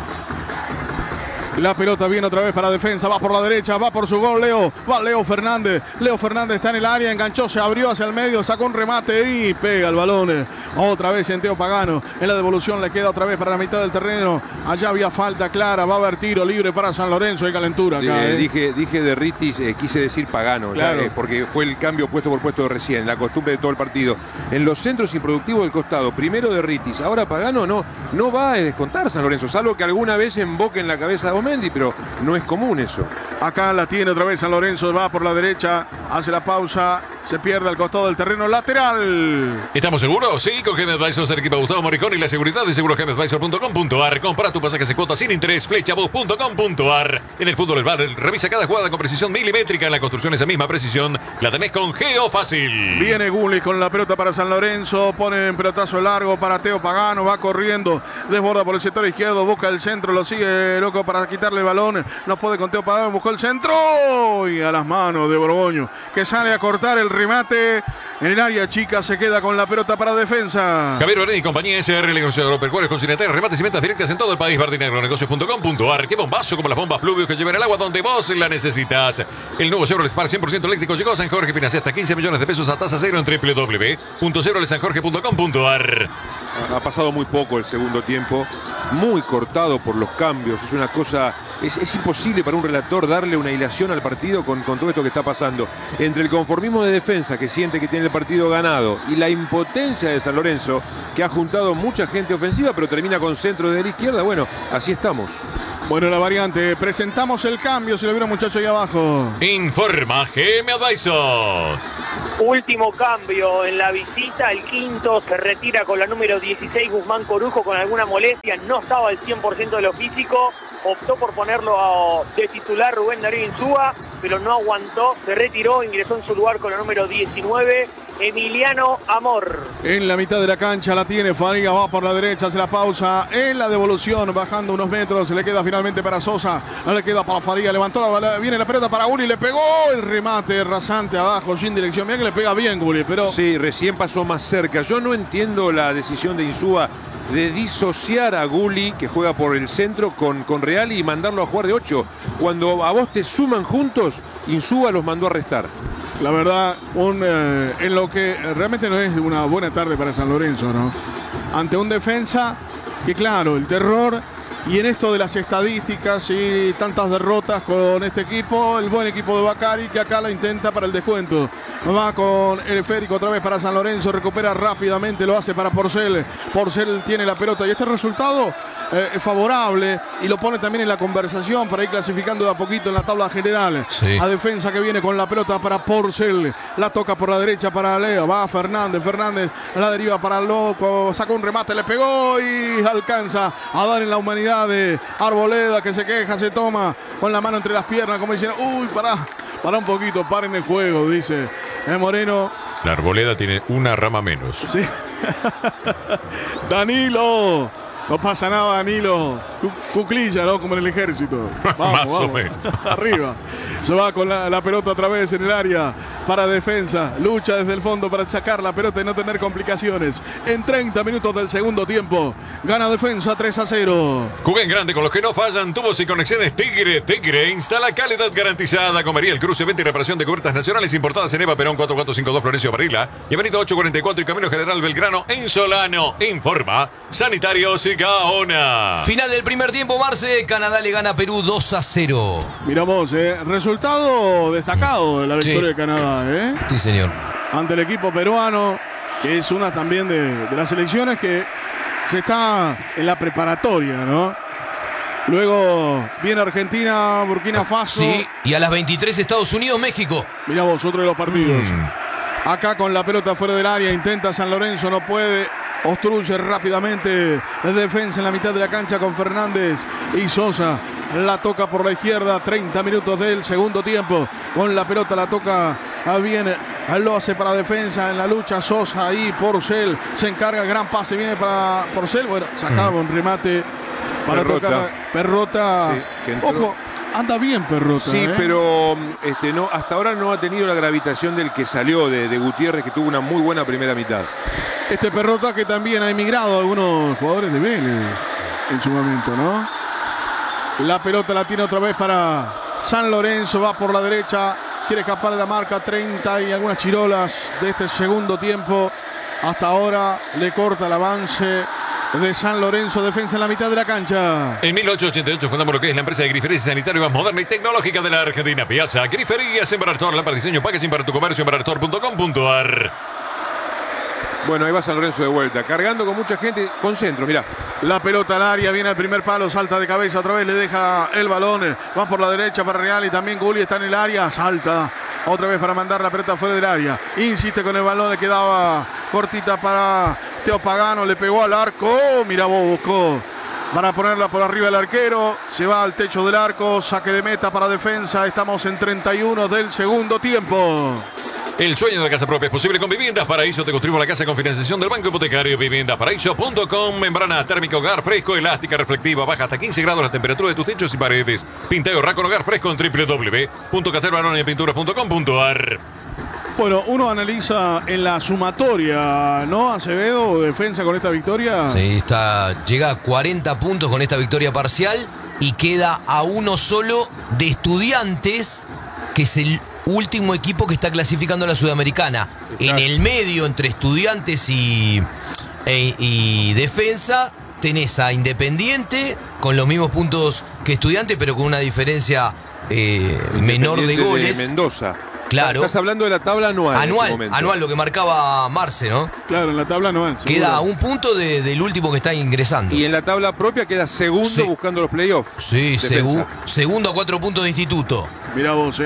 S3: La pelota viene otra vez para defensa, va por la derecha, va por su gol Leo, va Leo Fernández está en el área, enganchó, se abrió hacia el medio, sacó un remate y pega el balón, otra vez en Teo Pagano, en la devolución le queda otra vez para la mitad del terreno, allá había falta clara, va a haber tiro libre para San Lorenzo, hay calentura acá.
S5: Dije Derritis, quise decir Pagano,
S3: claro.
S5: Ya, porque fue el cambio puesto por puesto de recién, la costumbre de todo el partido. En los centros improductivos del costado, primero Derritis, ahora Pagano, no va a descontar San Lorenzo, salvo que alguna vez emboque en la cabeza de Omendi, pero no es común eso.
S3: Acá la tiene otra vez San Lorenzo, va por la derecha, hace la pausa, se pierde al costado del terreno lateral.
S1: ¿Estamos seguros? Sí, con GM Advisors, el equipo de Gustavo Moricón y la seguridad de segurosgmadvisor.com.ar. Compra tu pasaje sin cuotas sin interés, flechabus.com.ar. En el fútbol, el bar, revisa cada jugada con precisión milimétrica. En la construcción, esa misma precisión la tenés con Geofácil.
S3: Viene Gulli con la pelota para San Lorenzo, pone en pelotazo largo para Teo Pagano, va corriendo, desborda por el sector izquierdo, busca el centro, lo sigue loco para quitarle el balón, no puede con Teo Pagano, buscó el centro y a las manos de Borgoño, que sale a cortar el remate en el área chica, se queda con la pelota para defensa.
S1: Javier Bardini y compañía SR, negocio agropecuarios con Cineter, remates y ventas directas en todo el país. Bardinagronegocios.com.ar. Qué bombazo como las bombas Pluvio que llevan el agua donde vos la necesitas. El nuevo Chevrolet Spark 100% eléctrico llegó a San Jorge, financia hasta 15 millones de pesos a tasa cero en www.chevroletsanjorge.com.ar.
S5: ha pasado muy poco el segundo tiempo, muy cortado por los cambios. Es una cosa, es imposible para un relator darle una hilación al partido con todo esto que está pasando. Entre el conformismo de defensa, que siente que tiene el partido ganado, y la impotencia de San Lorenzo, que ha juntado mucha gente ofensiva, pero termina con centro de la izquierda. Bueno, así estamos.
S3: Bueno, la variante. Presentamos el cambio, si lo vieron, muchachos, ahí abajo.
S1: Informa GM Advisor.
S4: Último cambio en la visita, el quinto se retira con la número 16 Guzmán Corujo con alguna molestia, no estaba al 100% de lo físico, optó por ponerlo de titular Rubén Darío Insúa, pero no aguantó, se retiró, ingresó en su lugar con la número 19 Emiliano Amor.
S3: En la mitad de la cancha la tiene Fariga, va por la derecha, hace la pausa en la devolución, bajando unos metros, se le queda finalmente para Sosa, no le queda para Fariga, levantó viene la pelota para Gulli, le pegó el remate rasante abajo, sin dirección, mira que le pega bien Gulli, pero...
S5: Sí, recién pasó más cerca. Yo no entiendo la decisión de Insúa de disociar a Gulli, que juega por el centro, con Reali y mandarlo a jugar de 8. Cuando a vos te suman juntos, Insúa los mandó a restar.
S3: La verdad, en lo que realmente no es una buena tarde para San Lorenzo, ¿no? Ante un defensa que, claro, el terror, y en esto de las estadísticas y tantas derrotas con este equipo, el buen equipo de Bacari, que acá la intenta para el descuento. Va con el esférico otra vez para San Lorenzo, recupera rápidamente, lo hace para Porcel. Porcel tiene la pelota y este resultado es favorable y lo pone también en la conversación para ir clasificando de a poquito en la tabla general.
S2: Sí.
S3: A defensa que viene con la pelota para Porcel, la toca por la derecha para Leo, va Fernández la deriva para el Loco, sacó un remate, le pegó y alcanza a dar en la humanidad de Arboleda, que se queja, se toma con la mano entre las piernas como diciendo, uy, pará un poquito, paren el juego, dice Moreno.
S1: La Arboleda tiene una rama menos.
S3: Sí. Danilo. No pasa nada, Danilo. Cuclilla, ¿no? Como en el ejército.
S1: Más o menos.
S3: Arriba. Se va con la pelota otra vez en el área para defensa. Lucha desde el fondo para sacar la pelota y no tener complicaciones. En 30 minutos del segundo tiempo. Gana defensa 3-0.
S1: Juega en grande con los que no fallan. Tubos y conexiones Tigre. Tigre instala calidad garantizada. Comería el cruce, venta y reparación de cubiertas nacionales importadas en Eva Perón 4452 Florencio Varela y Avenida 844 y Camino General Belgrano en Solano. Informa Sanitarios y Gaona.
S2: Final del primer tiempo, Marce. Canadá le gana a Perú 2-0.
S3: Miramos, resultado destacado de la victoria de Canadá, ¿eh?
S2: Sí, señor.
S3: Ante el equipo peruano, que es una también de las selecciones que se está en la preparatoria, ¿no? Luego viene Argentina, Burkina Faso.
S2: Sí, y a las 23 Estados Unidos, México.
S3: Mirá vos, otro de los partidos. Acá con la pelota fuera del área, intenta San Lorenzo, no puede. Obstruye rápidamente la defensa en la mitad de la cancha con Fernández y Sosa. La toca por la izquierda, 30 minutos del segundo tiempo. Con la pelota la toca bien, lo hace para defensa en la lucha. Sosa ahí, Porcel se encarga, gran pase viene para Porcel. Bueno, sacaba un remate para tocar. Perrota.
S5: Sí, que entró.
S3: Ojo, anda bien Perrota.
S5: Sí, pero no, hasta ahora no ha tenido la gravitación del que salió de Gutiérrez, que tuvo una muy buena primera mitad.
S3: Este Perrota que también ha emigrado a algunos jugadores de Vélez en su momento, ¿no? La pelota la tiene otra vez para San Lorenzo, va por la derecha, quiere escapar de la marca, 30 y algunas chirolas de este segundo tiempo. Hasta ahora le corta el avance de San Lorenzo, defensa en la mitad de la cancha.
S1: En 1888 fundamos lo que es la empresa de griferías sanitaria más moderna y tecnológica de la Argentina. Piazza Griferías, Embarartor, lámpara de diseño, packaging para tu comercio, embarartor.com.ar.
S5: Bueno, ahí va San Lorenzo de vuelta, cargando con mucha gente, con centro, mirá.
S3: La pelota al área, viene el primer palo, salta de cabeza, otra vez le deja el balón, va por la derecha para Real y también Gulli está en el área, salta otra vez para mandar la pelota fuera del área, insiste con el balón, le quedaba cortita para Teo Pagano, le pegó al arco, mira vos, buscó para ponerla por arriba el arquero, se va al techo del arco, saque de meta para defensa, estamos en 31 del segundo tiempo.
S1: El sueño de la casa propia es posible con Viviendas Paraíso. Te construimos la casa con financiación del Banco Hipotecario. Viviendasparaíso.com. Membrana térmica hogar fresco, elástica, reflectiva. Baja hasta 15 grados la temperatura de tus techos y paredes. Pinta y ahorra con hogar fresco en www.castellanoyapinturas.com.ar.
S3: Bueno, uno analiza en la sumatoria, ¿no? Acevedo, defensa con esta victoria.
S2: Sí, llega a 40 puntos con esta victoria parcial y queda a uno solo de Estudiantes, que es el último equipo que está clasificando a la Sudamericana. En el medio, entre Estudiantes y y Defensa, tenés a Independiente con los mismos puntos que Estudiante, pero con una diferencia menor de goles.
S5: De Mendoza.
S2: Claro.
S5: Estás hablando de la tabla anual.
S2: Anual, lo que marcaba Marce, ¿no?
S3: Claro, en la tabla anual.
S2: Queda un punto del último que está ingresando.
S5: Y en la tabla propia queda segundo buscando los playoffs.
S2: Sí, segundo a 4 puntos de Instituto.
S3: Mirá vos,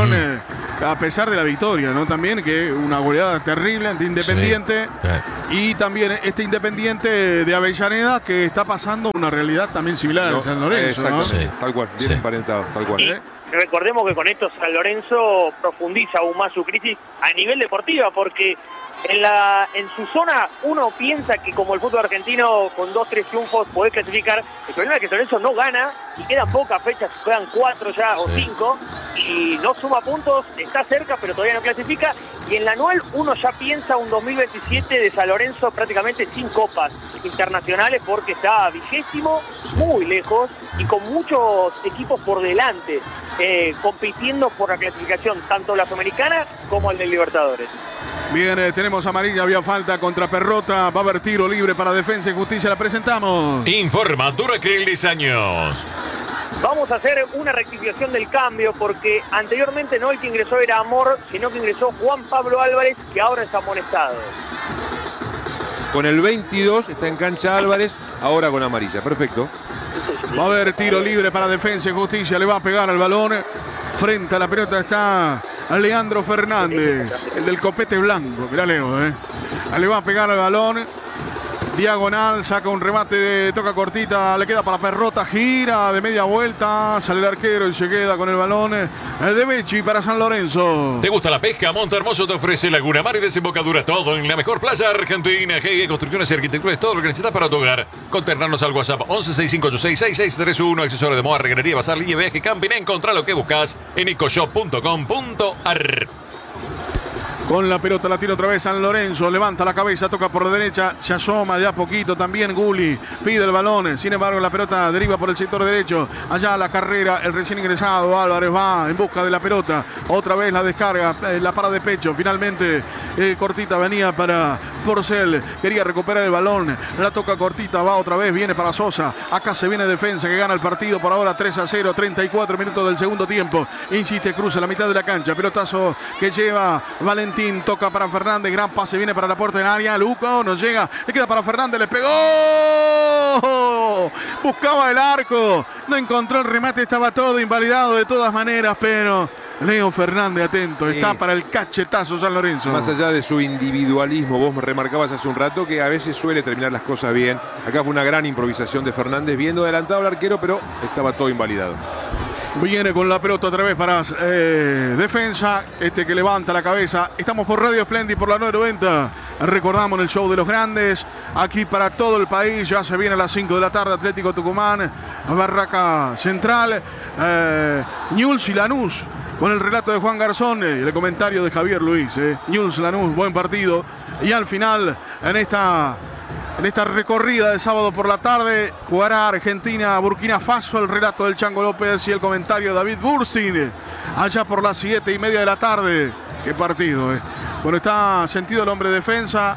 S3: a pesar de la victoria, ¿no? También que una goleada terrible ante Independiente.
S2: Sí.
S3: Y también este Independiente de Avellaneda que está pasando una realidad también similar a San Lorenzo, ¿no?
S5: Exactamente, tal cual, bien emparentado, tal cual.
S4: Y recordemos que con esto San Lorenzo profundiza aún más su crisis a nivel deportiva, porque en su zona uno piensa que como el fútbol argentino con 2-3 triunfos puede clasificar. El problema es que San Lorenzo no gana y quedan pocas fechas, quedan 4 ya o 5 y no suma puntos, está cerca pero todavía no clasifica. Y en la anual uno ya piensa un 2027 de San Lorenzo prácticamente sin copas internacionales porque está 20º, muy lejos y con muchos equipos por delante compitiendo por la clasificación, tanto la Sudamericana como el del Libertadores.
S3: Bien, tenemos amarilla, había falta contra Perrota, va a haber tiro libre para Defensa y Justicia, la presentamos.
S1: Informa Duracril Diseños.
S4: Vamos a hacer una rectificación del cambio porque anteriormente no el que ingresó era Amor, sino que ingresó Juan Pablo Álvarez, que ahora está amonestado.
S5: Con el 22 está en cancha Álvarez, ahora con amarilla, perfecto.
S3: Va a haber tiro libre para Defensa y Justicia, le va a pegar al balón. Frente a la pelota está Leandro Fernández, el del copete blanco. Mirá Leo, le va a pegar al balón. Diagonal, saca un remate, toca cortita, le queda para Perrota, gira de media vuelta, sale el arquero y se queda con el balón de Becci para San Lorenzo.
S1: ¿Te gusta la pesca? Montehermoso te ofrece Laguna Mar y desembocadura, todo en la mejor playa argentina. GG Construcciones y Arquitectura es todo lo que necesitas para tu hogar. Contactarnos al WhatsApp 1165866631, accesorio de moda, reguerería, bazar, línea, viaje, camping. Encontrá lo que buscas en ecoshop.com.ar.
S3: Con la pelota la tira otra vez San Lorenzo, levanta la cabeza, toca por la derecha, se asoma de a poquito también Gulli, pide el balón, sin embargo la pelota deriva por el sector derecho, allá la carrera, el recién ingresado Álvarez va en busca de la pelota, otra vez la descarga, la para de pecho, finalmente cortita venía para Porcel, quería recuperar el balón, la toca cortita, va otra vez, viene para Sosa, acá se viene Defensa que gana el partido por ahora 3-0, 34 minutos del segundo tiempo, insiste, cruza la mitad de la cancha, pelotazo que lleva Valentín, toca para Fernández, gran pase, viene para la puerta en área, Luco, no llega, le queda para Fernández, le pegó, buscaba el arco, no encontró el remate, estaba todo invalidado de todas maneras, pero Leo Fernández atento, está para el cachetazo San Lorenzo.
S5: Más allá de su individualismo, vos me remarcabas hace un rato que a veces suele terminar las cosas bien, acá fue una gran improvisación de Fernández, viendo adelantado al arquero, pero estaba todo invalidado.
S3: Viene con la pelota otra vez para Defensa, que levanta la cabeza. Estamos por Radio Splendid por la 990. Recordamos el show de los grandes. Aquí para todo el país. Ya se viene a las 5 de la tarde. Atlético Tucumán, Barraca Central, Newell's y Lanús. Con el relato de Juan Garzón y el comentario de Javier Luis. Newell's, Lanús, buen partido. Y al final, en esta recorrida de sábado por la tarde, jugará Argentina, Burkina Faso, el relato del Chango López y el comentario de David Burstin, allá por las 7:30 de la tarde. Qué partido, Bueno, está sentido el hombre de Defensa.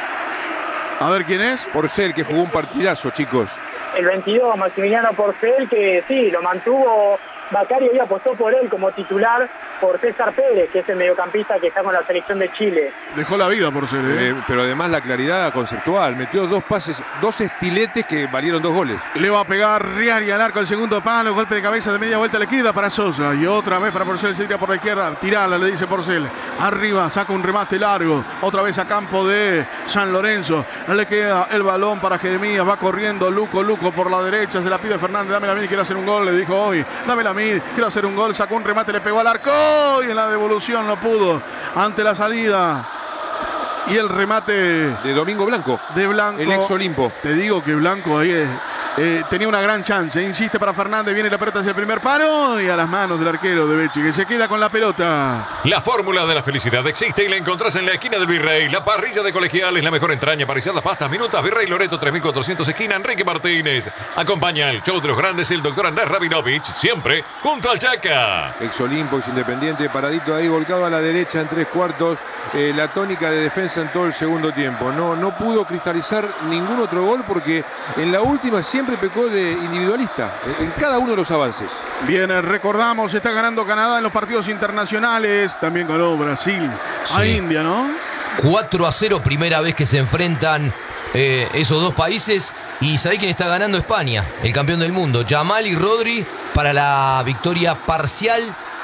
S3: A ver quién es.
S5: Porcel, que jugó un partidazo, chicos.
S6: El 22, Maximiliano Porcel, que sí, lo mantuvo. Bacari había apostó por él como titular por César Pérez, que es el mediocampista que está con la selección de Chile.
S3: Dejó la vida por ser,
S5: pero además la claridad conceptual, metió 2 pases, 2 estiletes que valieron 2 goles.
S3: Le va a pegar Riari al arco al segundo palo, golpe de cabeza de media vuelta, le queda para Sosa y otra vez para Porcel, se tira por la izquierda, tirala, le dice Porcel, arriba, saca un remate largo, otra vez a campo de San Lorenzo, le queda el balón para Jeremías, va corriendo Luco por la derecha, se la pide Fernández, dame la mía, quiero hacer un gol, le dijo hoy, dame la mía, quiero hacer un gol, sacó un remate, le pegó al arco y en la devolución no pudo ante la salida y el remate
S5: de Domingo Blanco,
S3: de Blanco,
S5: el ex Olimpo.
S3: Te digo que Blanco ahí tenía una gran chance. Insiste para Fernández, viene la pelota hacia el primer palo y a las manos del arquero de Becci, que se queda con la pelota.
S1: La fórmula de la felicidad existe y la encontrás en la esquina del Virrey. La parrilla de Colegiales, la mejor entraña para izar las pastas. Minutas Virrey Loreto 3400, esquina Enrique Martínez. Acompaña al show de los grandes el doctor Andrés Rabinovich, siempre junto al Chaca.
S5: Ex Olimpo, ex Independiente, paradito ahí, volcado a la derecha en 3/4. La tónica de defensa en todo el segundo tiempo. No pudo cristalizar ningún otro gol porque en la última siempre pecó de individualista en cada uno de los avances.
S3: Bien, recordamos, está ganando Canadá en los partidos internacionales. También ganó Brasil a India, ¿no?
S2: 4-0, primera vez que se enfrentan esos dos países. Y ¿sabés quién está ganando? España, el campeón del mundo. Yamal y Rodri para la victoria parcial.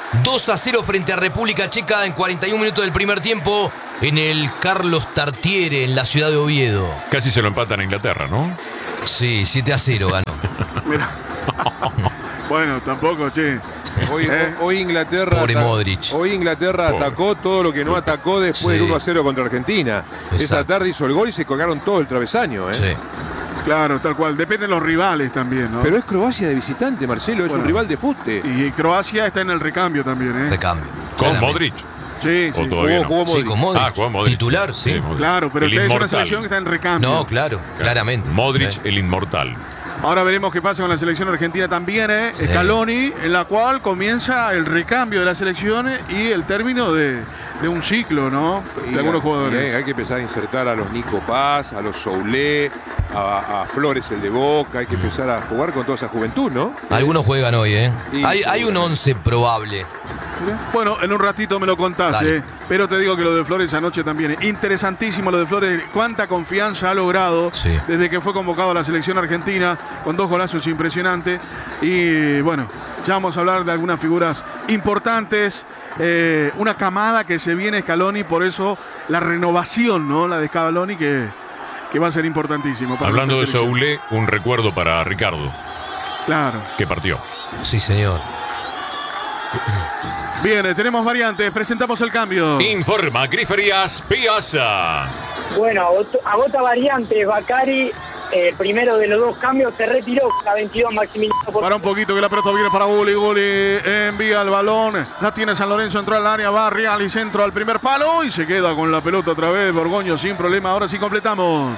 S2: 2-0 frente a República Checa en 41 minutos del primer tiempo en el Carlos Tartiere, en la ciudad de Oviedo.
S1: Casi se lo empatan a Inglaterra, ¿no?
S2: Sí, 7-0 ganó.
S3: Mira. Bueno, tampoco, che.
S5: Hoy Inglaterra,
S2: Pobre Modric.
S5: Hoy Inglaterra atacó todo lo que no atacó después del 1-0 contra Argentina.
S2: Exacto.
S5: Esa tarde hizo el gol y se colgaron todo el travesaño, ¿eh?
S2: Sí.
S3: Claro, tal cual. Dependen los rivales también, ¿no?
S5: Pero es Croacia de visitante, Marcelo, es un rival de fuste.
S3: Y Croacia está en el recambio también, ¿eh?
S2: Recambio.
S1: Con
S2: Claramente.
S1: Modric.
S3: Sí,
S1: ¿O
S3: sí.
S1: todavía no?
S5: Jugó
S2: Sí, con Modric.
S1: Jugó Modric.
S2: Titular, sí.
S1: Modric.
S3: Claro, pero
S1: El
S3: es una
S1: inmortal.
S3: selección que está en recambio.
S2: No, claro, claramente.
S1: Modric,
S2: Sí.
S1: el inmortal.
S3: Ahora veremos qué pasa con la selección argentina también, ¿eh?
S2: Sí.
S3: Scaloni, en la cual comienza el recambio de las selecciones y el término de un ciclo, ¿no? De algunos jugadores.
S5: Hay que empezar a insertar a los Nico Paz, a los Soulé, a Flores, el de Boca. Hay que empezar a jugar con toda esa juventud, ¿no?
S2: Algunos juegan hoy, ¿eh?
S5: Sí.
S2: Hay un 11 probable.
S3: Bueno, en un ratito me lo contás,
S2: Dale.
S3: pero te digo que lo de Flores anoche también. Interesantísimo lo de Flores. Cuánta confianza ha logrado
S2: Sí.
S3: desde que fue convocado a la selección argentina, con 2 golazos impresionantes. Y bueno, ya vamos a hablar de algunas figuras importantes. Una camada que se viene Scaloni, por eso la renovación, ¿no? La de Scaloni que va a ser importantísimo. Para
S1: Hablando de
S3: nuestra selección.
S1: Soule, un recuerdo para Ricardo,
S3: Claro.
S1: que partió.
S2: Sí, señor.
S3: Bien, tenemos variantes. Presentamos el cambio.
S1: Informa Griferías Piazza.
S6: Bueno, agota variantes, Bacari, primero de los dos cambios, se retiró con la 22 Maximiliano.
S3: Para un poquito que la pelota viene para Gulli. Gulli envía el balón. La tiene San Lorenzo, entró al área, va Real y centro al primer palo y se queda con la pelota otra vez. Borgoño sin problema. Ahora sí completamos.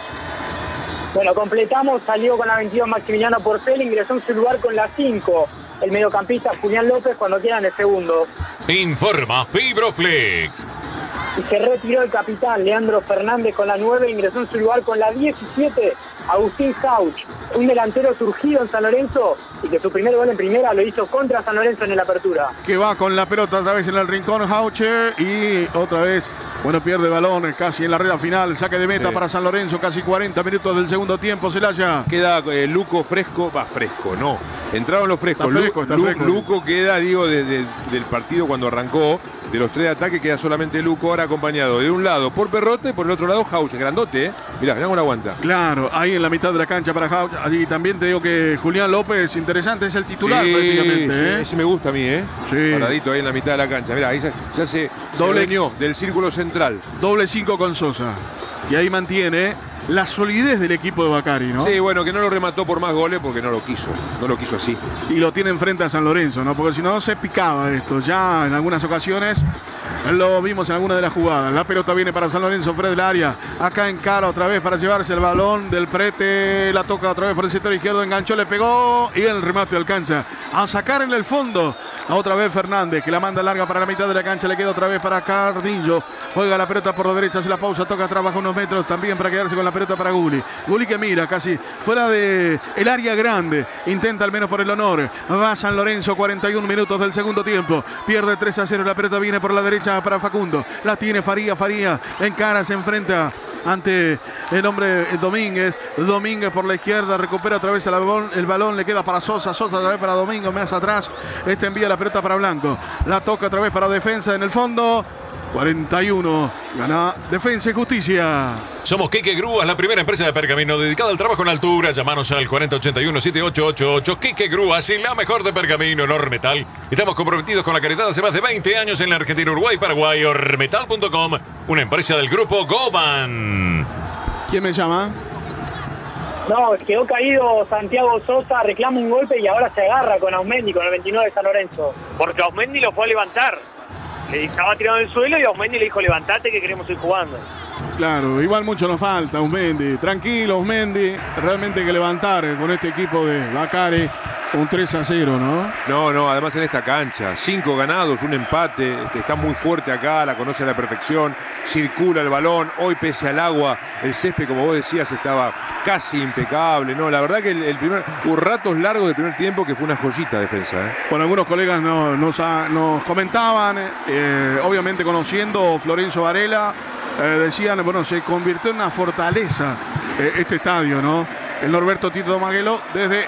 S6: Bueno, completamos, salió con la 22 Maximiliano Porcel, ingresó en su lugar con la 5. El mediocampista Julián López cuando quieran el segundo.
S1: Informa Fibroflex.
S6: Y se retiró el capitán Leandro Fernández con la 9, ingresó en su lugar con la 17 Agustín Jauch, un delantero surgido en San Lorenzo y que su primer gol en primera lo hizo contra San Lorenzo en la apertura.
S3: Que va con la pelota otra vez en el rincón Jauche y otra vez, bueno, pierde el balón casi en la red final. Saque de meta para San Lorenzo, casi 40 minutos del segundo tiempo. Celaya.
S5: Queda Luco fresco, fresco, no. Entraron los frescos.
S3: Está fresco.
S5: Luco queda, digo, del partido cuando arrancó, de los 3 de ataque, queda solamente Luco, ahora acompañado de un lado por Perrote y por el otro lado Jauche, grandote, ¿eh? Mirá cómo la aguanta.
S3: Claro, ahí en la mitad de la cancha para Jauche. Allí también te digo que Julián López, interesante, es el titular prácticamente.
S5: Sí,
S3: ¿eh?
S5: ese me gusta a mí, ¿eh?
S3: Sí.
S5: Paradito ahí en la mitad de la cancha. Mirá, ahí ya se adueñó del círculo central.
S3: Doble 5 con Sosa. Y ahí mantiene la solidez del equipo de Bacari, ¿no?
S5: Sí, bueno, que no lo remató por más goles porque no lo quiso así.
S3: Y lo tiene enfrente a San Lorenzo, ¿no? Porque si no se picaba esto. Ya en algunas ocasiones lo vimos en alguna de las jugadas. La pelota viene para San Lorenzo, Fred del área. Acá encara otra vez para llevarse el balón del Prete. La toca otra vez por el sector izquierdo, enganchó, le pegó y el remate alcanza a sacar en el fondo. Otra vez Fernández, que la manda larga para la mitad de la cancha, le queda otra vez para Cardillo. Juega la pelota por la derecha, hace la pausa, toca atrás, baja unos metros también para quedarse con la pelota para Gulli. Gulli que mira casi fuera de el área grande, intenta al menos por el honor. Va San Lorenzo, 41 minutos del segundo tiempo. Pierde 3-0, la pelota viene por la derecha para Facundo. La tiene Faría encara, se enfrenta ante el hombre Domínguez. Domínguez por la izquierda, recupera otra vez el balón, le queda para Sosa otra vez para Domínguez, más atrás. Este envía la pelota para Blanco. La toca otra vez para Defensa en el fondo. 41, gana Defensa y Justicia.
S1: Somos Queque Grúas, la primera empresa de pergamino dedicada al trabajo en altura. Llámanos al 4081-7888. Queque Grúas y la mejor de pergamino en Ormetal. Estamos comprometidos con la calidad hace más de 20 años en la Argentina, Uruguay, Paraguay. Ormetal.com, una empresa del grupo Goban.
S3: ¿Quién me llama?
S6: No, quedó caído Santiago Sosa, reclama un golpe y ahora se agarra con Ausmendi, con el 29 de San Lorenzo.
S4: Porque Ausmendi lo fue a levantar. Le estaba tirado en el suelo y Ausmendi le dijo, levantate que queremos ir jugando.
S3: Claro, igual mucho nos falta, Ausmendi. Tranquilo, Ausmendi. Realmente hay que levantar con este equipo de Bacari un 3-0, ¿no?
S5: No, además en esta cancha, 5 ganados, un empate, está muy fuerte acá, la conoce a la perfección, circula el balón, hoy pese al agua, el césped, como vos decías, estaba casi impecable, ¿no? La verdad que hubo ratos largos del primer tiempo que fue una joyita defensa, ¿eh?
S3: Bueno, algunos colegas nos comentaban, obviamente conociendo Florencio Varela, decían, bueno, se convirtió en una fortaleza este estadio, ¿no? El Norberto Tito Tomaguelo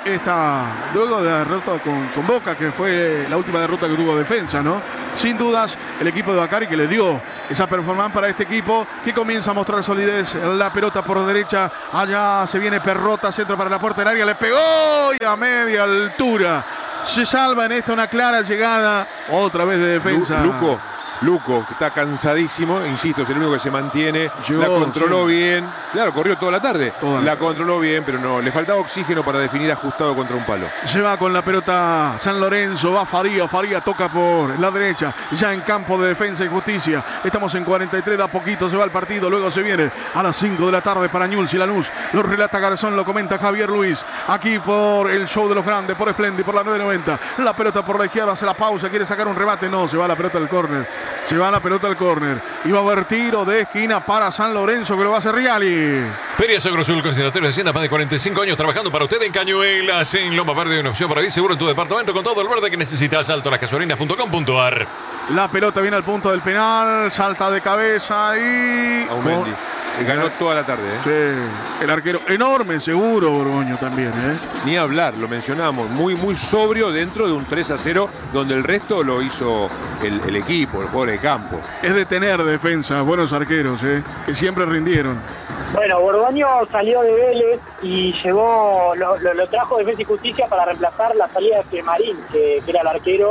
S3: luego de la derrota con Boca, que fue la última derrota que tuvo defensa, ¿no? Sin dudas, el equipo de Bacari que le dio esa performance para este equipo, que comienza a mostrar solidez. La pelota por derecha, allá se viene Perrota, centro para la puerta del área, le pegó y a media altura. Se salva en esta una clara llegada, otra vez de defensa.
S5: Luco, que está cansadísimo, insisto, es el único que se mantiene, la controló bien, claro, corrió toda la tarde, la controló bien, pero no, le faltaba oxígeno para definir ajustado contra un palo.
S3: Se va con la pelota San Lorenzo, va Faría toca por la derecha, ya en campo de Defensa y Justicia, estamos en 43, de a poquito se va el partido, luego se viene a las 5 de la tarde para Newell's y Lanús, lo relata Garzón, lo comenta Javier Luis, aquí por el show de los grandes, por Splendid, por la 990, la pelota por la izquierda, hace la pausa, quiere sacar un remate, no, se va la pelota al córner. Se va la pelota al córner. Y va a haber tiro de esquina para San Lorenzo, que lo va a hacer Riali.
S1: Feria Agrosul, consideratorio de Hacienda, más de 45 años trabajando para usted en Cañuelas, en Loma Verde, una opción para ir seguro en tu departamento con todo el verde que necesitas. Altolasgasolinas.com.ar.
S3: La pelota viene al punto del penal, salta de cabeza y...
S5: Aumendi. Ganó toda la tarde, ¿eh?
S3: Sí, el arquero enorme, seguro, Borgoño también, ¿eh?
S5: Ni hablar, lo mencionamos, muy sobrio dentro de un 3-0, donde el resto lo hizo el equipo, el jugador de campo.
S3: Es de tener defensa, buenos arqueros, que siempre rindieron.
S6: Bueno, Borgoño salió de Vélez y llegó, lo trajo Defensa y Justicia para reemplazar la salida de Marín, que era el arquero.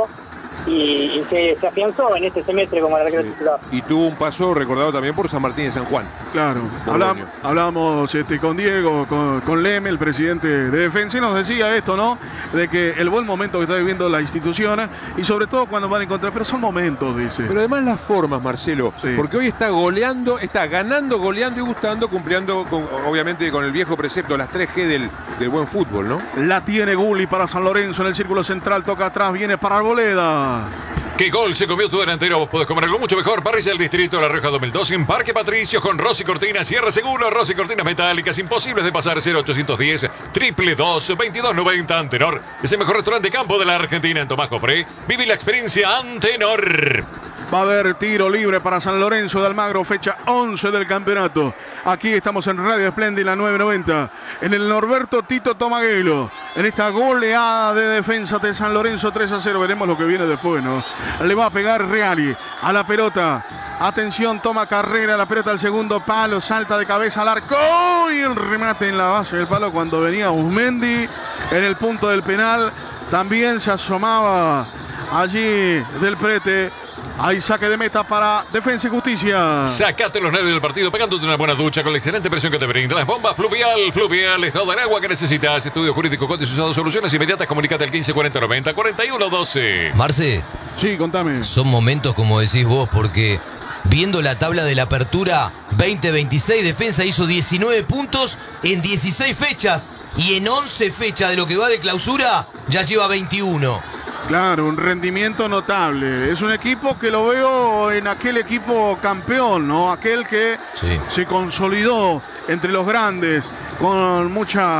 S6: Y se afianzó en este semestre como el arquero titular.
S5: Y tuvo un paso recordado también por San Martín de San Juan.
S3: Claro, hablábamos con Diego, con Leme, el presidente de Defensa, y nos decía esto, ¿no? De que el buen momento que está viviendo la institución, y sobre todo cuando van a encontrar, pero son momentos, dice.
S5: Pero además las formas, Marcelo,
S3: sí.
S5: Porque hoy está ganando, goleando y gustando, cumpliendo obviamente con el viejo precepto, las 3G del buen fútbol, ¿no?
S3: La tiene Gulli para San Lorenzo en el círculo central, toca atrás, viene para Arboleda.
S1: ¿Qué gol se comió tu delantero? Vos podés comer algo mucho mejor. Parrilla del Distrito de La Rioja 2002 en Parque Patricios con Rossi Cortinas. Cierre seguro, Rossi Cortinas metálicas. Imposibles de pasar. 0810 222 2290 Antenor. Es el mejor restaurante campo de la Argentina en Tomás Cofré. Vive la experiencia Antenor.
S3: Va a haber tiro libre para San Lorenzo de Almagro, fecha 11 del campeonato. Aquí estamos en Radio Splendid, la 990, en el Norberto Tito Tomaguelo, en esta goleada de defensa de San Lorenzo 3-0. Veremos lo que viene después, ¿no? Le va a pegar Reali a la pelota. Atención, toma carrera, la pelota al segundo palo, salta de cabeza al arco y el remate en la base del palo cuando venía Ausmendi en el punto del penal. También se asomaba allí Del Prete. Hay saque de meta para Defensa y Justicia.
S1: Sacate los nervios del partido pegándote una buena ducha con la excelente presión que te brinda las bombas Fluvial. Fluvial es todo el agua que necesitas. Estudio jurídico con usados, soluciones inmediatas. Comunicate al 154090 4112.
S2: Marce.
S3: Sí, contame.
S2: Son momentos como decís vos, porque viendo la tabla de la apertura 2026, Defensa hizo 19 puntos en 16 fechas. Y en 11 fechas de lo que va de clausura ya lleva 21.
S3: Claro, un rendimiento notable. Es un equipo que lo veo en aquel equipo campeón, ¿no? Aquel que se consolidó entre los grandes con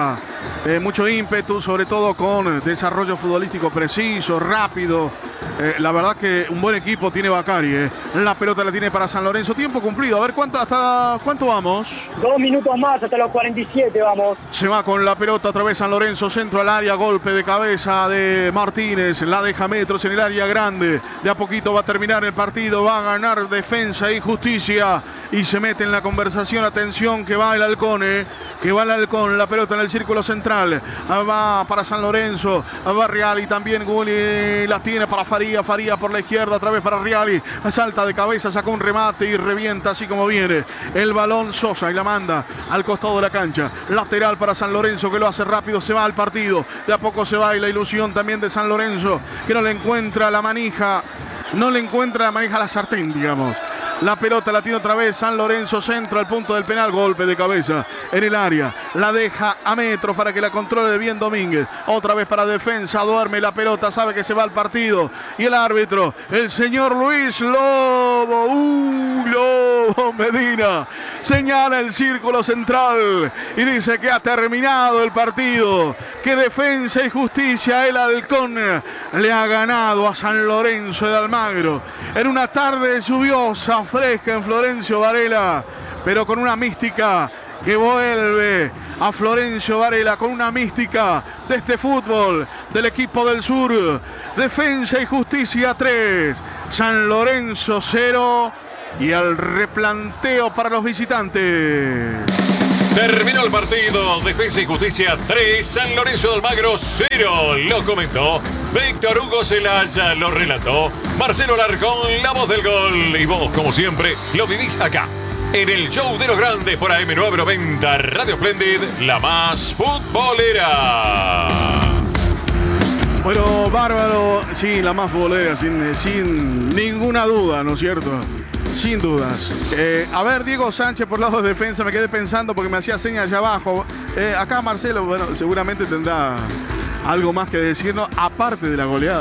S3: mucho ímpetu, sobre todo con desarrollo futbolístico preciso, rápido. La verdad que un buen equipo tiene Bacari. La pelota la tiene para San Lorenzo. Tiempo cumplido. A ver, ¿hasta cuánto vamos?
S6: 2 minutos más, hasta los 47 vamos.
S3: Se va con la pelota otra vez San Lorenzo. Centro al área, golpe de cabeza de Martínez. La deja metros en el área grande. De a poquito va a terminar el partido. Va a ganar Defensa y Justicia y se mete en la conversación. Atención, que va el halcón, que va el halcón. La pelota en el círculo central. Va para San Lorenzo. Va Reali también. Gulli la tiene para Faría. Faría por la izquierda, otra vez para Reali. Salta de cabeza, saca un remate y revienta así como viene. El balón Sosa y la manda al costado de la cancha. Lateral para San Lorenzo, que lo hace rápido. Se va al partido. De a poco se va y la ilusión también de San Lorenzo, que no le encuentra la manija. No le encuentra la manija a la sartén, digamos. La pelota la tiene otra vez San Lorenzo, centro al punto del penal, golpe de cabeza en el área. La deja a metros para que la controle bien Domínguez. Otra vez para defensa, duerme la pelota, sabe que se va al partido. Y el árbitro, el señor Luis Lobo, Lobo Medina, señala el círculo central y dice que ha terminado el partido. Que Defensa y Justicia, el halcón, le ha ganado a San Lorenzo de Almagro. En una tarde lluviosa, fresca en Florencio Varela, pero con una mística que vuelve a Florencio Varela, con una mística de este fútbol del equipo del sur. Defensa y Justicia 3, San Lorenzo 0 y al replanteo para los visitantes.
S1: Terminó el partido, Defensa y Justicia 3, San Lorenzo de Almagro 0. Lo comentó Víctor Hugo Celaya, lo relató Marcelo Larcón, la voz del gol. Y vos, como siempre, lo vivís acá, en el show de los grandes por AM990, Radio Splendid, la más futbolera.
S3: Bueno, bárbaro, sí, la más futbolera, sin ninguna duda, ¿no es cierto? Sin dudas. A ver, Diego Sánchez por lado de defensa, me quedé pensando porque me hacía señas allá abajo. Acá Marcelo, bueno, seguramente tendrá algo más que decirnos, aparte de la goleada.